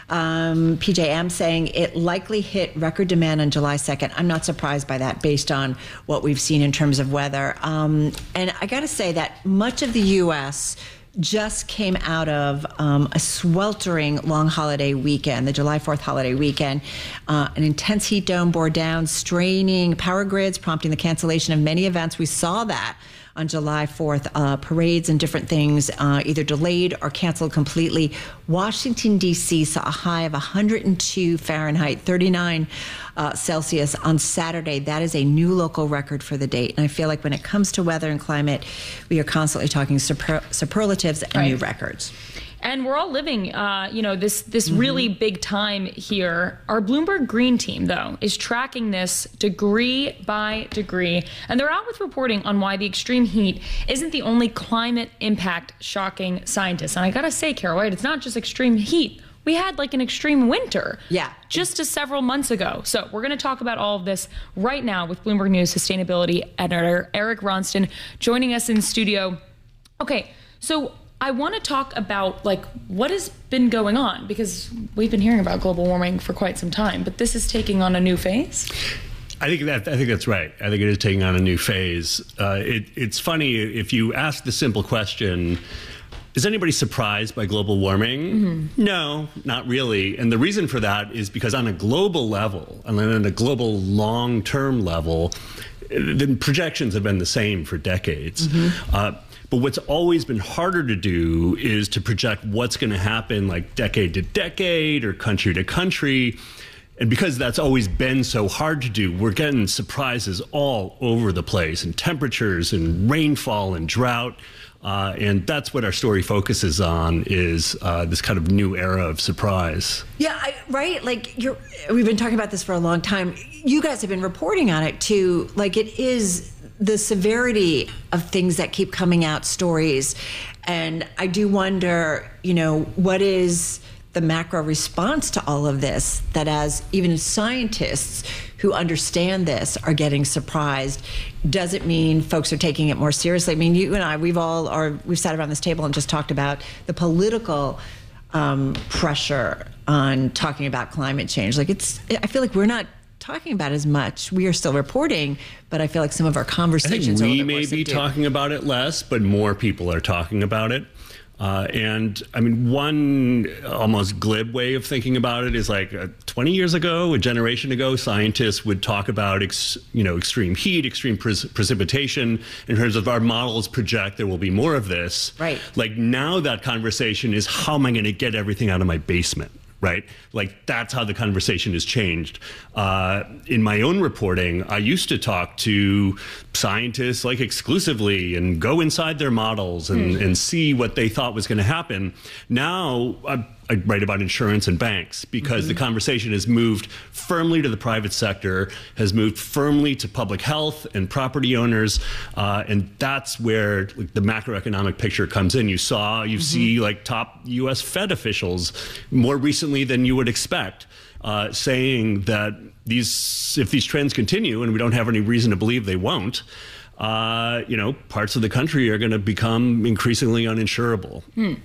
Speaker 14: Um, P J M saying it likely hit record demand on July second. I'm not surprised by that based on what we've seen in terms of weather. Um, and I got to say that much of the U S just came out of um, a sweltering long holiday weekend, the July fourth holiday weekend. Uh, an intense heat dome bore down, straining power grids, prompting the cancellation of many events. We saw that on July fourth, uh, parades and different things uh, either delayed or canceled completely. Washington, D C saw a high of one hundred two Fahrenheit, thirty-nine uh, Celsius on Saturday. That is a new local record for the date. And I feel like when it comes to weather and climate, we are constantly talking super, superlatives and
Speaker 15: Right.
Speaker 14: new records.
Speaker 15: And we're all living, uh, you know, this this mm-hmm. really big time here. Our Bloomberg Green team, though, is tracking this degree by degree. And they're out with reporting on why the extreme heat isn't the only climate impact shocking scientists. And I got to say, Carol, right, it's not just extreme heat. We had like an extreme winter
Speaker 14: yeah.
Speaker 15: just a several months ago. So we're going to talk about all of this right now with Bloomberg News sustainability editor Eric Ronston joining us in studio. Okay, so I want to talk about like what has been going on, because we've been hearing about global warming for quite some time, but this is taking on a new phase.
Speaker 3: I think that I think that's right. I think it is taking on a new phase. Uh, it, it's funny if you ask the simple question, is anybody surprised by global warming? Mm-hmm. No, not really. And the reason for that is because on a global level, and on a global long-term level, the projections have been the same for decades. Mm-hmm. Uh, But what's always been harder to do is to project what's going to happen like decade to decade or country to country. And because that's always been so hard to do, we're getting surprises all over the place, and temperatures and rainfall and drought. Uh, and that's what our story focuses on, is uh, this kind of new era of surprise.
Speaker 14: Yeah, I, right? Like, you're, we've been talking about this for a long time. You guys have been reporting on it, too. Like, it is the severity of things that keep coming out, stories. And I do wonder, you know, what is the macro response to all of this, that as even scientists who understand this are getting surprised? Does it mean folks are taking it more seriously? I mean, you and I, we've all are, we've sat around this table and just talked about the political um, pressure on talking about climate change. Like, it's, I feel like we're not talking about as much. We are still reporting, but I feel like some of our conversations
Speaker 3: I think
Speaker 14: are a
Speaker 3: we
Speaker 14: little bit
Speaker 3: may
Speaker 14: more
Speaker 3: be
Speaker 14: subdued.
Speaker 3: talking about it less, but more people are talking about it. Uh, and I mean, one almost glib way of thinking about it is like uh, twenty years ago, a generation ago, scientists would talk about ex, you know, extreme heat, extreme pre- precipitation in terms of our models project there will be more of this.
Speaker 14: Right.
Speaker 3: Like, now that conversation is, how am I going to get everything out of my basement? Right? Like, that's how the conversation has changed. Uh, in my own reporting, I used to talk to scientists like exclusively and go inside their models and, mm. and see what they thought was going to happen. Now, I, I write about insurance and banks, because mm-hmm. the conversation has moved firmly to the private sector, has moved firmly to public health and property owners. Uh, and that's where like, the macroeconomic picture comes in. You saw, you mm-hmm. see like top U S Fed officials more recently than you would expect, uh, saying that these, if these trends continue, and we don't have any reason to believe they won't, uh, you know, parts of the country are going to become increasingly uninsurable.
Speaker 15: Hmm.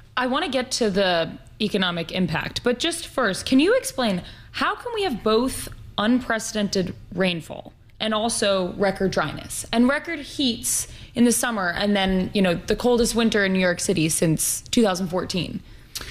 Speaker 15: I want to get to the economic impact, but just first, can you explain how can we have both unprecedented rainfall and also record dryness and record heats in the summer, and then, you know, the coldest winter in New York City since two thousand fourteen?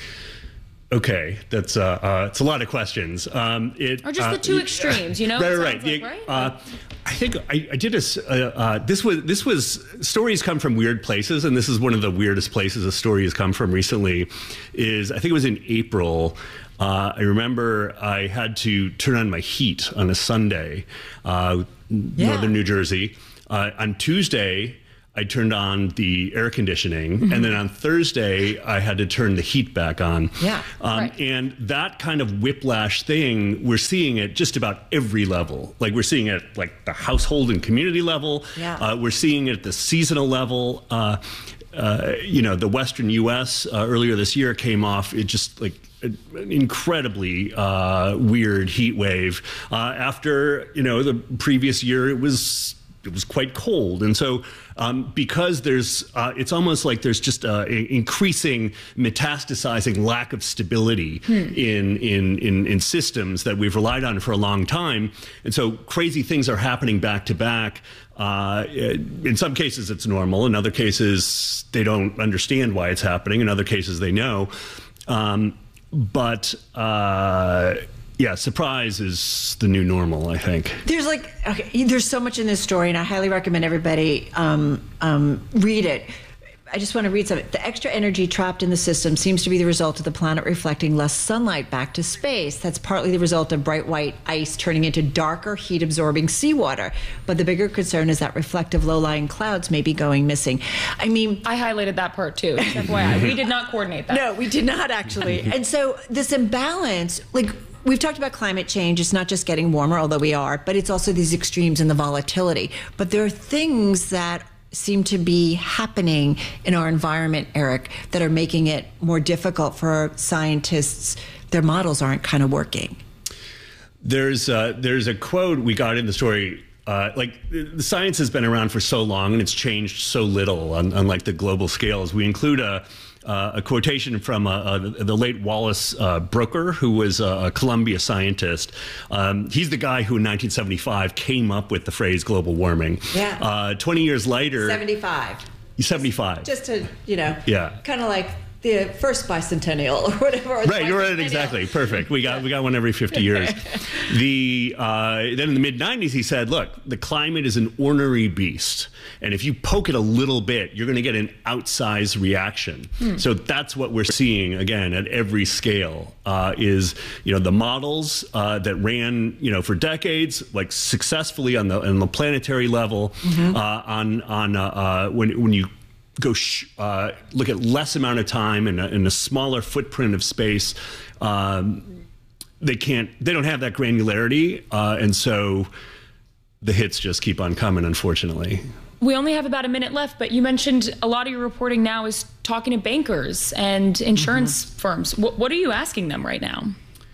Speaker 3: Okay, that's uh, uh, it's a lot of questions. Um, it,
Speaker 15: or just
Speaker 3: uh,
Speaker 15: the two extremes, you know?
Speaker 3: Right, right.
Speaker 15: Like,
Speaker 3: yeah,
Speaker 15: right?
Speaker 3: Uh, I think I, I did a. Uh, uh, this was this was stories come from weird places, and this is one of the weirdest places a story has come from recently. Is I think it was in April. Uh, I remember I had to turn on my heat on a Sunday, uh,
Speaker 14: Yeah.
Speaker 3: northern New Jersey. Uh, on Tuesday, I turned on the air conditioning, mm-hmm. and then on Thursday, I had to turn the heat back on.
Speaker 14: Yeah,
Speaker 3: um,
Speaker 14: right.
Speaker 3: And that kind of whiplash thing, we're seeing at just about every level. Like we're seeing it at like the household and community level.
Speaker 14: Yeah.
Speaker 3: Uh, we're seeing it at the seasonal level. Uh, uh, you know, the Western U S uh, earlier this year came off it just like an incredibly uh, weird heat wave. Uh, after, you know, the previous year, it was it was quite cold. And so um, because there's, uh, it's almost like there's just uh, increasing metastasizing lack of stability hmm. in, in, in, in systems that we've relied on for a long time. And so crazy things are happening back to back. Uh, in some cases, it's normal. In other cases, they don't understand why it's happening. In other cases, they know. Um, but uh, yeah, surprise is the new normal, I think.
Speaker 14: There's like, okay, there's so much in this story, and I highly recommend everybody um, um, read it. I just want to read something. The extra energy trapped in the system seems to be the result of the planet reflecting less sunlight back to space. That's partly the result of bright white ice turning into darker, heat-absorbing seawater. But the bigger concern is that reflective low-lying clouds may be going missing. I mean...
Speaker 15: I highlighted that part, too. F Y I. We did not coordinate that.
Speaker 14: No, we did not, actually. And so this imbalance, like... We've talked about climate change. It's not just getting warmer, although we are, but it's also these extremes and the volatility. But there are things that seem to be happening in our environment, Eric, that are making it more difficult for scientists. Their models aren't kind of working.
Speaker 3: There's uh, there's a quote we got in the story. Uh, like the science has been around for so long and it's changed so little on, on like the global scales. We include a uh, a quotation from uh, uh, the late Wallace uh, Broecker, who was a Columbia scientist. Um, he's the guy who in nineteen seventy-five came up with the phrase global warming.
Speaker 14: Yeah.
Speaker 3: Uh, twenty years later.
Speaker 14: seventy-five.
Speaker 3: seventy-five.
Speaker 14: Just to, you know.
Speaker 3: Yeah.
Speaker 14: Kind of like the first bicentennial or whatever. Or
Speaker 3: right, you're right, exactly. Perfect. We got we got one every fifty years. The uh, then in the mid nineties, he said, "Look, the climate is an ornery beast, and if you poke it a little bit, you're going to get an outsized reaction." Hmm. So that's what we're seeing again at every scale. Uh, is you know the models uh, that ran you know for decades, like successfully on the on the planetary level, mm-hmm. uh, on on uh, uh, when when you. go sh uh, look at less amount of time and in, in a smaller footprint of space. Um, they can't, they don't have that granularity. Uh, and so the hits just keep on coming, unfortunately.
Speaker 15: We only have about a minute left, but you mentioned a lot of your reporting now is talking to bankers and insurance mm-hmm. firms. What, what are you asking them right now?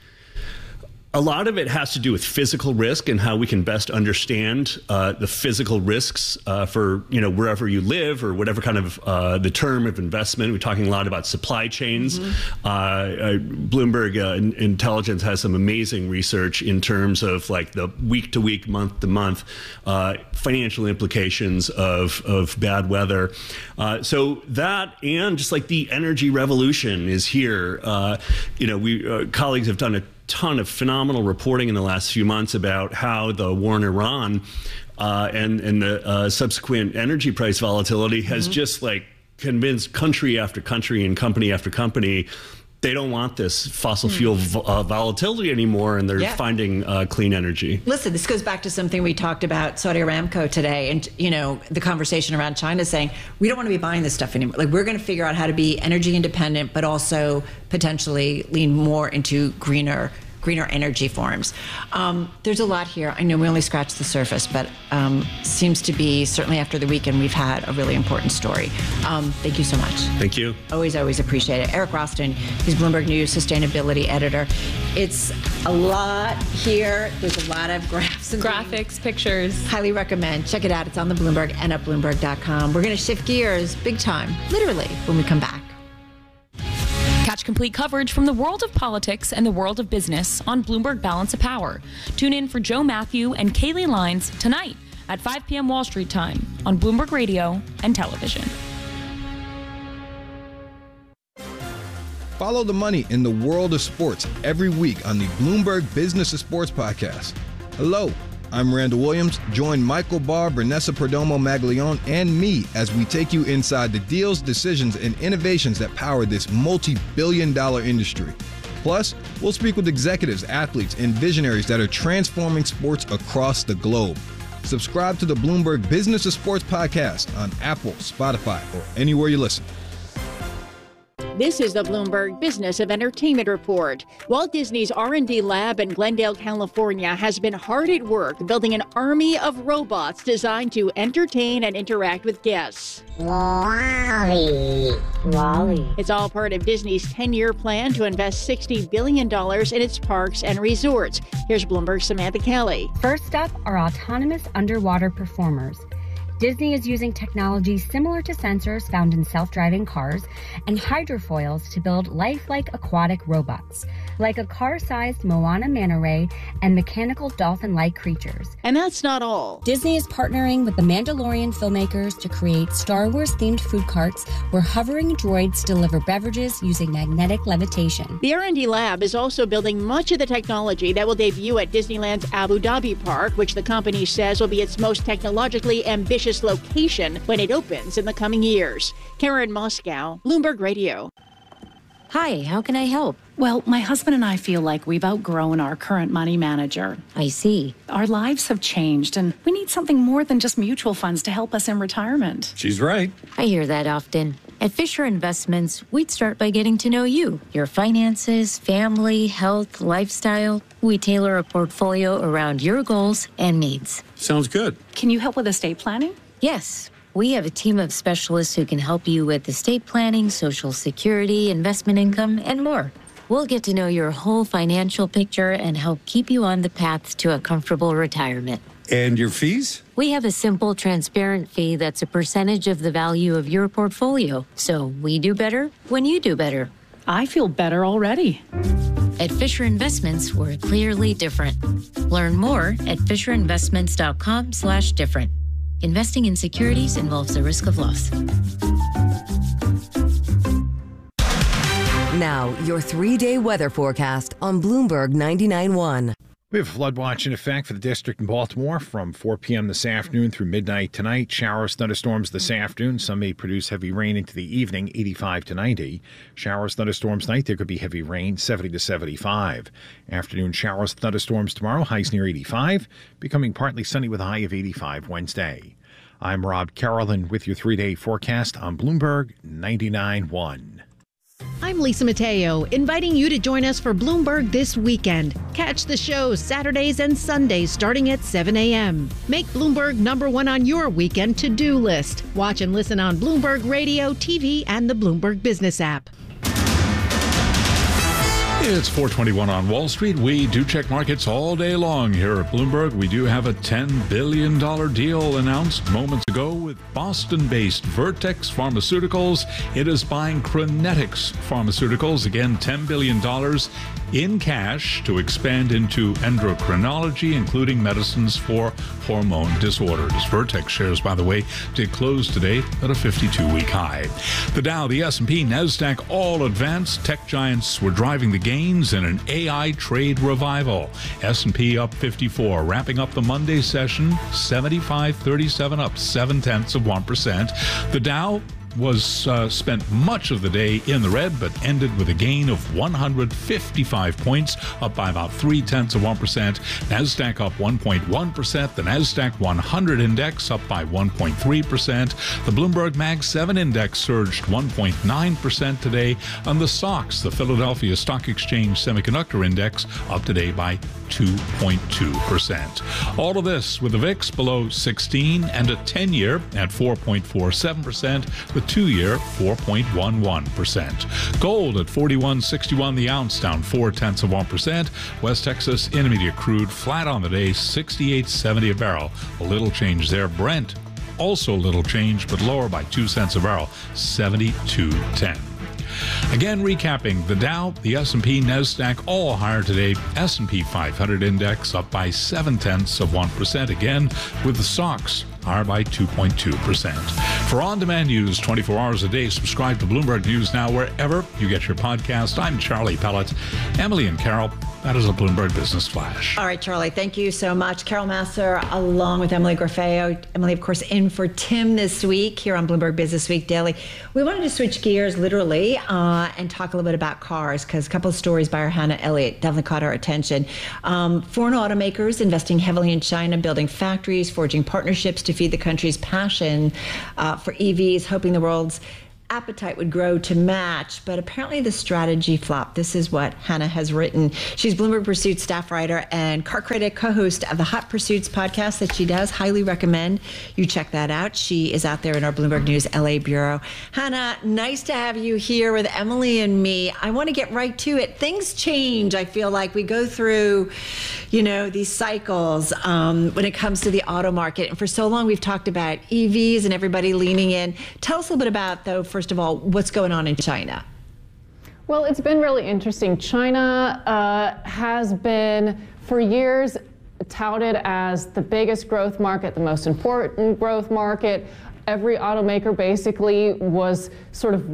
Speaker 3: A lot of it has to do with physical risk and how we can best understand uh, the physical risks uh, for you know wherever you live or whatever kind of uh, the term of investment. We're talking a lot about supply chains. Mm-hmm. uh, uh, Bloomberg uh, Intelligence has some amazing research in terms of like the week to week, month to month uh, financial implications of of bad weather. Uh, so that and just like the energy revolution is here. Uh, you know, we uh, colleagues have done a ton of phenomenal reporting in the last few months about how the war in Iran uh, and, and the uh, subsequent energy price volatility has mm-hmm. just like convinced country after country and company after company they don't want this fossil fuel mm. uh, volatility anymore, and they're yeah. finding uh, clean energy.
Speaker 14: Listen, this goes back to something we talked about Saudi Aramco today, and you know the conversation around China saying we don't want to be buying this stuff anymore. Like we're going to figure out how to be energy independent, but also potentially lean more into greener. greener energy forms. Um, there's a lot here. I know we only scratched the surface, but um, seems to be, certainly after the weekend, we've had a really important story. Um, thank you so much.
Speaker 3: Thank you.
Speaker 14: Always, always appreciate it. Eric Roston, he's Bloomberg News sustainability editor. It's a lot here. There's a lot of graphs and
Speaker 15: graphics, things. Pictures.
Speaker 14: Highly recommend. Check it out. It's on the Bloomberg and at Bloomberg dot com. We're going to shift gears big time, literally, when we come back.
Speaker 15: Catch complete coverage from the world of politics and the world of business on Bloomberg Balance of Power. Tune in for Joe Matthew and Kaylee Lines tonight at five p.m. Wall Street time on Bloomberg Radio and television.
Speaker 4: Follow the money in the world of sports every week on the Bloomberg Business of Sports podcast. Hello, I'm Randall Williams. Join Michael Barr, Vanessa Perdomo Maglione, and me as we take you inside the deals, decisions, and innovations that power this multi-billion dollar industry. Plus, we'll speak with executives, athletes, and visionaries that are transforming sports across the globe. Subscribe to the Bloomberg Business of Sports podcast on Apple, Spotify, or anywhere you listen.
Speaker 6: This is the Bloomberg Business of Entertainment Report. Walt Disney's R and D lab in Glendale, California has been hard at work building an army of robots designed to entertain and interact with guests. Wally. Wally. It's all part of Disney's ten-year plan to invest sixty billion dollars in its parks and resorts. Here's Bloomberg's Samantha Kelly.
Speaker 23: First up are autonomous underwater performers. Disney is using technology similar to sensors found in self-driving cars and hydrofoils to build lifelike aquatic robots, like a car-sized Moana manta ray and mechanical dolphin-like creatures.
Speaker 6: And that's not all.
Speaker 23: Disney is partnering with the Mandalorian filmmakers to create Star Wars-themed food carts where hovering droids deliver beverages using magnetic levitation.
Speaker 6: The R and D lab is also building much of the technology that will debut at Disneyland's Abu Dhabi park, which the company says will be its most technologically ambitious location when it opens in the coming years. Karen Moscow, Bloomberg Radio.
Speaker 24: Hi, how can I help?
Speaker 25: Well, my husband and I feel like we've outgrown our current money manager.
Speaker 24: I see.
Speaker 25: Our lives have changed, and we need something more than just mutual funds to help us in retirement.
Speaker 26: She's right.
Speaker 24: I hear that often. At Fisher Investments, we'd start by getting to know you, your finances, family, health, lifestyle. We tailor a portfolio around your goals and needs.
Speaker 26: Sounds good.
Speaker 25: Can you help with estate planning?
Speaker 24: Yes. We have a team of specialists who can help you with estate planning, Social Security, investment income, and more. We'll get to know your whole financial picture and help keep you on the path to a comfortable retirement.
Speaker 26: And your fees?
Speaker 24: We have a simple, transparent fee that's a percentage of the value of your portfolio. So we do better when you do better.
Speaker 25: I feel better already.
Speaker 24: At Fisher Investments, we're clearly different. Learn more at FisherInvestments.com slash different. Investing in securities involves the risk of loss.
Speaker 12: Now, your three-day weather forecast on Bloomberg ninety-nine point one.
Speaker 22: We have a flood watch in effect for the district in Baltimore from four p.m. this afternoon through midnight tonight. Showers, thunderstorms this afternoon. Some may produce heavy rain into the evening, eighty-five to ninety. Showers, thunderstorms tonight. There could be heavy rain, seventy to seventy-five. Afternoon showers, thunderstorms tomorrow. Highs near eighty-five. Becoming partly sunny with a high of eighty-five Wednesday. I'm Rob Carolyn with your three-day forecast on Bloomberg ninety-nine point one.
Speaker 27: I'm Lisa Mateo, inviting you to join us for Bloomberg This Weekend. Catch the show Saturdays and Sundays starting at seven a.m. Make Bloomberg number one on your weekend to-do list. Watch and listen on Bloomberg Radio, T V, and the Bloomberg Business app.
Speaker 5: It's four twenty-one on Wall Street. We do check markets all day long here at Bloomberg. We do have a ten billion dollars deal announced moments ago with Boston-based Vertex Pharmaceuticals. It is buying Crinetics Pharmaceuticals, again, ten billion dollars in cash to expand into endocrinology, including medicines for hormone disorders. Vertex shares, by the way, did close today at a fifty-two week high. The Dow, the S and P, NASDAQ all advanced. Tech giants were driving the gains in an A I trade revival. S and P up fifty-four, wrapping up the Monday session, seventy-five thirty-seven, up seven tenths of one percent. The Dow was uh, spent much of the day in the red, but ended with a gain of one hundred fifty-five points, up by about three tenths of one percent. NASDAQ up one point one percent. The NASDAQ one hundred index up by one point three percent. The Bloomberg Mag seven index surged one point nine percent today. And the S O X, the Philadelphia Stock Exchange Semiconductor Index, up today by two point two percent. All of this with the V I X below sixteen and a ten-year at four point four seven percent. The two-year four point one one percent. Gold at forty-one sixty-one the ounce, down four tenths of one percent. West Texas Intermediate crude flat on the day, sixty-eight seventy a barrel. A little change there. Brent also little change, but lower by two cents a barrel, seventy-two ten. Again, recapping, the Dow, the S and P, NASDAQ, all higher today. S and P five hundred index up by seven tenths of one percent again, with the stocks higher by two point two percent. For on-demand news twenty-four hours a day, subscribe to Bloomberg News Now wherever you get your podcast. I'm Charlie Pellet. Emily and Carol, that is a Bloomberg Business Flash.
Speaker 14: All right, Charlie, thank you so much. Carol Massar along with Emily Grafeo. Emily, of course, in for Tim this week here on Bloomberg Business Week Daily. We wanted to switch gears literally uh, and talk a little bit about cars, because a couple of stories by our Hannah Elliott definitely caught our attention. Um, foreign automakers investing heavily in China, building factories, forging partnerships to feed the country's passion uh, for E Vs, hoping the world's appetite would grow to match, but apparently the strategy flopped. This is what Hannah has written. She's Bloomberg Pursuit staff writer and car critic, co-host of the Hot Pursuits podcast that she does. Highly recommend you check that out. She is out there in our Bloomberg News L A bureau. Hannah, nice to have you here with Emily and me. I want to get right to it. Things change. I feel like we go through, you know, these cycles um, when it comes to the auto market. And for so long, we've talked about E Vs and everybody leaning in. Tell us a little bit about, though, first of all, what's going on in China?
Speaker 7: Well, it's been really interesting. China uh, has been, for years, touted as the biggest growth market, the most important growth market. Every automaker basically was sort of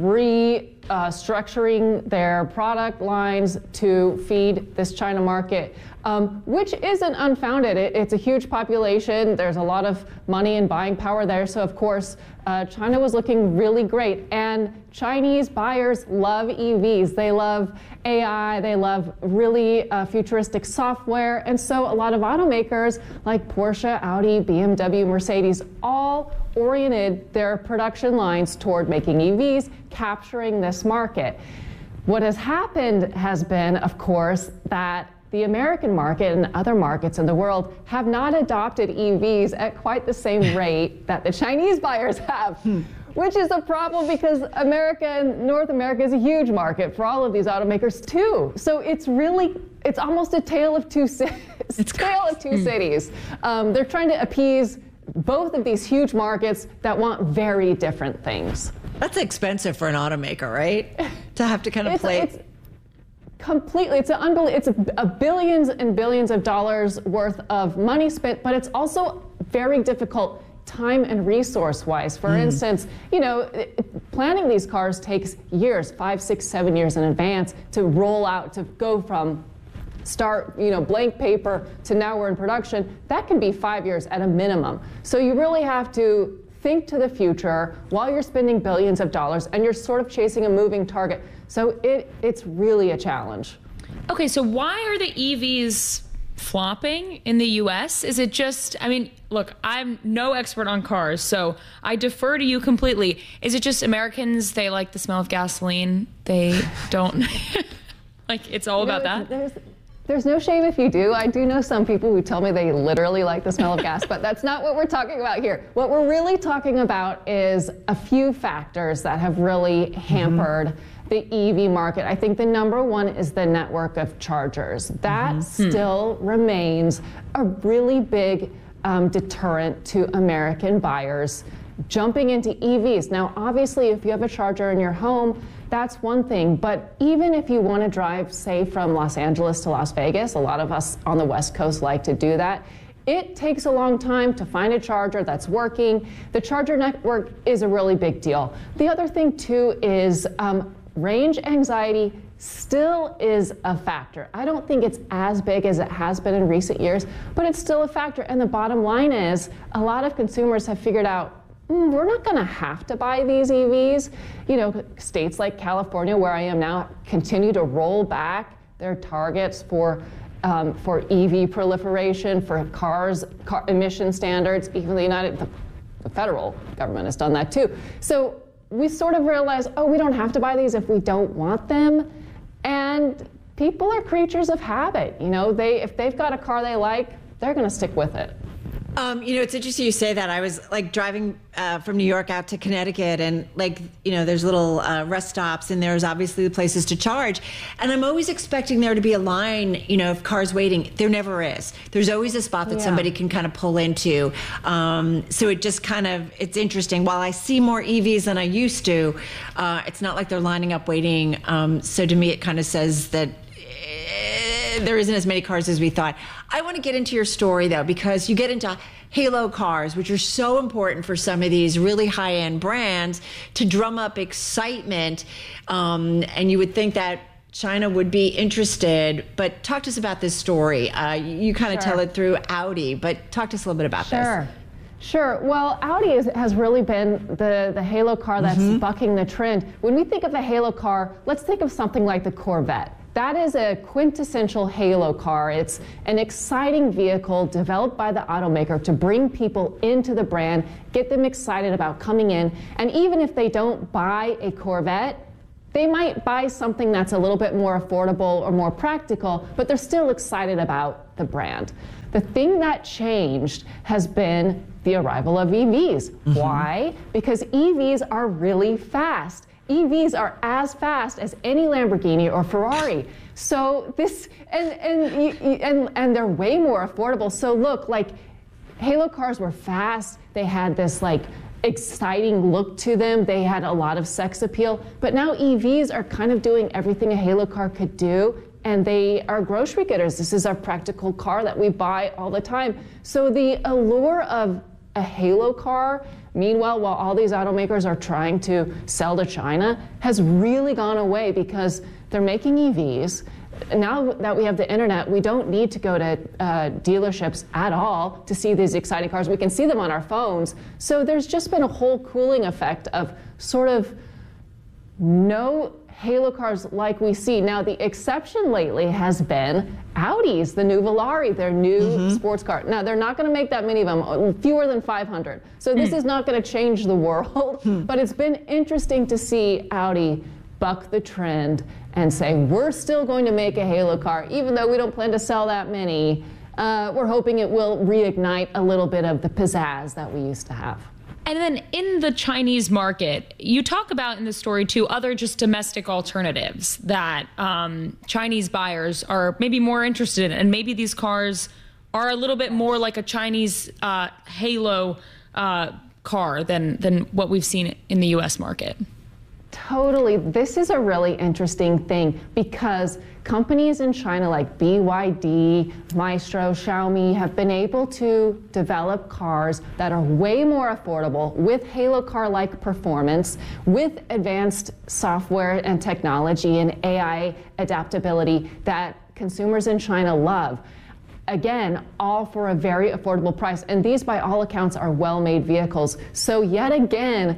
Speaker 7: restructuring uh, their product lines to feed this China market, um, which isn't unfounded. It, it's a huge population. There's a lot of money and buying power there. So, of course, uh, China was looking really great. And Chinese buyers love E Vs. They love A I. They love really uh, futuristic software. And so a lot of automakers like Porsche, Audi, B M W, Mercedes, all oriented their production lines toward making E Vs, capturing this market. What has happened has been, of course, that the American market and other markets in the world have not adopted E Vs at quite the same rate that the Chinese buyers have, which is a problem because America and North America is a huge market for all of these automakers too. So it's really, it's almost a tale of two cities. It's a tale of two cities. Um, they're trying to appease both of these huge markets that want very different things.
Speaker 14: That's expensive for an automaker, right? To have to kind of
Speaker 7: it's,
Speaker 14: play.
Speaker 7: It's completely. It's an unbelievable. It's a, a billions and billions of dollars worth of money spent, but it's also very difficult time and resource-wise. For mm. instance, you know, planning these cars takes years, five, six, seven years in advance to roll out, to go from start, you know, blank paper to now we're in production. That can be five years at a minimum. So you really have to think to the future while you're spending billions of dollars and you're sort of chasing a moving target. So it it's really a challenge.
Speaker 15: Okay, so why are the E Vs flopping in the U S? Is it just, I mean, look, I'm no expert on cars, so I defer to you completely. Is it just Americans, they like the smell of gasoline? They don't, like, it's all about
Speaker 7: no,
Speaker 15: that?
Speaker 7: There's, there's no shame if you do. I do know some people who tell me they literally like the smell of gas, but that's not what we're talking about here. What we're really talking about is a few factors that have really hampered mm-hmm. the E V market. I think the number one is the network of chargers. That mm-hmm. still remains a really big um, deterrent to American buyers jumping into E Vs. Now, obviously, if you have a charger in your home, that's one thing. But even if you want to drive, say, from Los Angeles to Las Vegas, a lot of us on the West Coast like to do that. It takes a long time to find a charger that's working. The charger network is a really big deal. The other thing, too, is um, range anxiety still is a factor. I don't think it's as big as it has been in recent years, but it's still a factor. And the bottom line is a lot of consumers have figured out, mm, we're not going to have to buy these E Vs. You know, states like California, where I am now, continue to roll back their targets for um, for E V proliferation, for cars, car emission standards. Even the United, the, the federal government has done that too. So we sort of realize, oh, we don't have to buy these if we don't want them. And people are creatures of habit. You know, they if they've got a car they like, they're going to stick with it.
Speaker 14: Um, you know, it's interesting you say that. I was like driving uh, from New York out to Connecticut, and like, you know, there's little uh, rest stops, and there's obviously the places to charge. And I'm always expecting there to be a line, you know, of cars waiting. There never is. There's always a spot that
Speaker 7: Yeah.
Speaker 14: somebody can kind of pull into. Um, so it just kind of, it's interesting. While I see more E Vs than I used to, uh, it's not like they're lining up waiting. Um, so to me, it kind of says that there isn't as many cars as we thought. I want to get into your story, though, because you get into halo cars, which are so important for some of these really high-end brands to drum up excitement. Um, and you would think that China would be interested. But talk to us about this story. Uh, you kind of
Speaker 7: Sure.
Speaker 14: tell it through Audi, but talk to us a little bit about
Speaker 7: Sure.
Speaker 14: this.
Speaker 7: Sure. Well, Audi is, has really been the, the halo car that's
Speaker 14: Mhm.
Speaker 7: bucking the trend. When we think of a halo car, let's think of something like the Corvette. That is a quintessential halo car. It's an exciting vehicle developed by the automaker to bring people into the brand, get them excited about coming in. And even if they don't buy a Corvette, they might buy something that's a little bit more affordable or more practical, but they're still excited about the brand. The thing that changed has been the arrival of E Vs. Mm-hmm. Why? Because E Vs are really fast. E Vs are as fast as any Lamborghini or Ferrari. So this, and and and and they're way more affordable. So look, like halo cars were fast. They had this like exciting look to them. They had a lot of sex appeal. But now E Vs are kind of doing everything a halo car could do, and they are grocery getters. This is our practical car that we buy all the time. So the allure of a halo car, meanwhile, while all these automakers are trying to sell to China, has really gone away because they're making E Vs. Now that we have the internet, we don't need to go to uh, dealerships at all to see these exciting cars. We can see them on our phones. So there's just been a whole cooling effect of sort of no halo cars like we see. Now, the exception lately has been Audis, the new Volare, their new mm-hmm. sports car. Now, they're not going to make that many of them, fewer than five hundred. So this mm. is not going to change the world, mm. but it's been interesting to see Audi buck the trend and say, we're still going to make a halo car, even though we don't plan to sell that many. Uh, we're hoping it will reignite a little bit of the pizzazz that we used to have.
Speaker 15: And then in the Chinese market, you talk about in the story too other just domestic alternatives that um, Chinese buyers are maybe more interested in, and maybe these cars are a little bit more like a Chinese uh, halo uh, car than than what we've seen in the U S market.
Speaker 7: Totally. This is a really interesting thing because companies in China like B Y D, Maestro, Xiaomi have been able to develop cars that are way more affordable with halo car-like performance, with advanced software and technology and A I adaptability that consumers in China love. Again, all for a very affordable price. And these, by all accounts, are well-made vehicles. So yet again,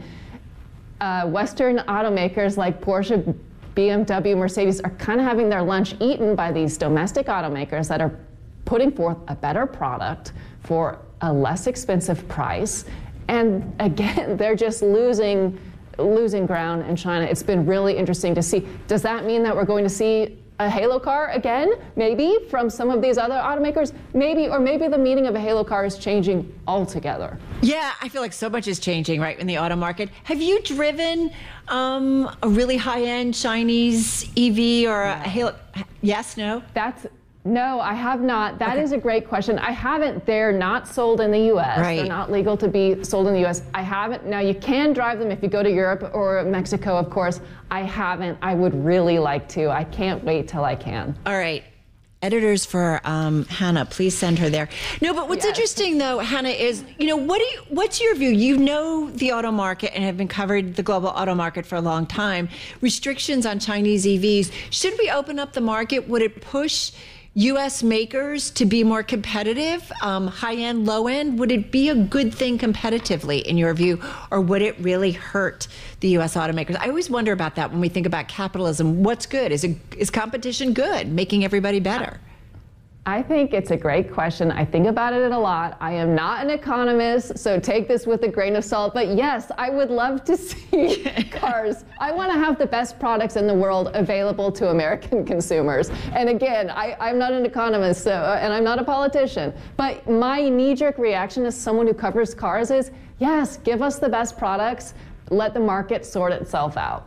Speaker 7: Uh, Western automakers like Porsche, B M W, Mercedes are kind of having their lunch eaten by these domestic automakers that are putting forth a better product for a less expensive price. And again, they're just losing, losing ground in China. It's been really interesting to see. Does that mean that we're going to see a halo car again, maybe, from some of these other automakers? Maybe, or maybe the meaning of a halo car is changing altogether.
Speaker 14: Yeah, I feel like so much is changing, right, in the auto market. Have you driven um, a really high-end Chinese E V or a halo? Yes, no?
Speaker 7: That's No, I have not. That okay. is a great question. I haven't. They're not sold in the U S Right. They're not legal to be sold in the U S I haven't. Now, you can drive them if you go to Europe or Mexico, of course. I haven't. I would really like to. I can't wait till I can.
Speaker 14: All right. Editors for um, Hannah, please send her there. No, but what's yes. interesting, though, Hannah, is, you know, what do you, what's your view? You know the auto market and have been covered the global auto market for a long time. Restrictions on Chinese E Vs. Should we open up the market? Would it push U S makers to be more competitive, um, high-end, low-end? Would it be a good thing competitively, in your view, or would it really hurt the U S automakers? I always wonder about that when we think about capitalism. What's good? Is it, is competition good, making everybody better?
Speaker 7: I think it's a great question. I think about it a lot. I am not an economist, so take this with a grain of salt. But yes, I would love to see cars. I want to have the best products in the world available to American consumers. And again, I, I'm not an economist, so, uh, and I'm not a politician. But my knee-jerk reaction as someone who covers cars is, yes, give us the best products. Let the market sort itself out.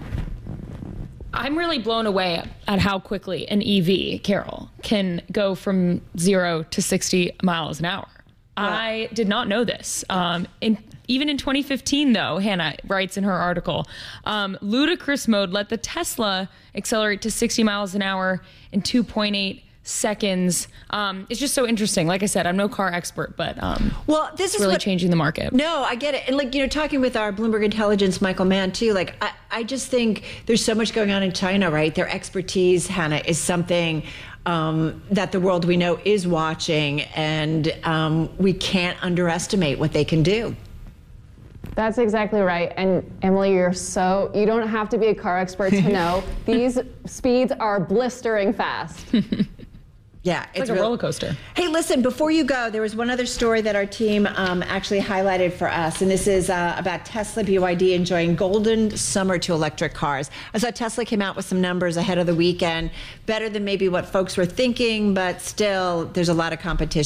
Speaker 15: I'm really blown away at how quickly an E V, Carol, can go from zero to sixty miles an hour. Yeah. I did not know this. Um, in, even in twenty fifteen, though, Hannah writes in her article, um, ludicrous mode let the Tesla accelerate to sixty miles an hour in two point eight seconds. Um, it's just so interesting. Like I said, I'm no car expert, but um,
Speaker 14: well, this is
Speaker 15: really
Speaker 14: what,
Speaker 15: changing the market.
Speaker 14: No, I get it. And like, you know, talking with our Bloomberg Intelligence, Michael Mann, too, like, I, I just think there's so much going on in China, right? Their expertise, Hannah, is something um, that the world we know is watching, and um, we can't underestimate what they can do.
Speaker 7: That's exactly right. And Emily, you're so, you don't have to be a car expert to know these speeds are blistering fast.
Speaker 14: Yeah,
Speaker 15: it's, it's like a roller coaster.
Speaker 14: Hey, listen, before you go, there was one other story that our team um, actually highlighted for us, and this is uh, about Tesla B Y D enjoying golden summer to electric cars. I saw Tesla came out with some numbers ahead of the weekend, better than maybe what folks were thinking, but still, there's a lot of competition.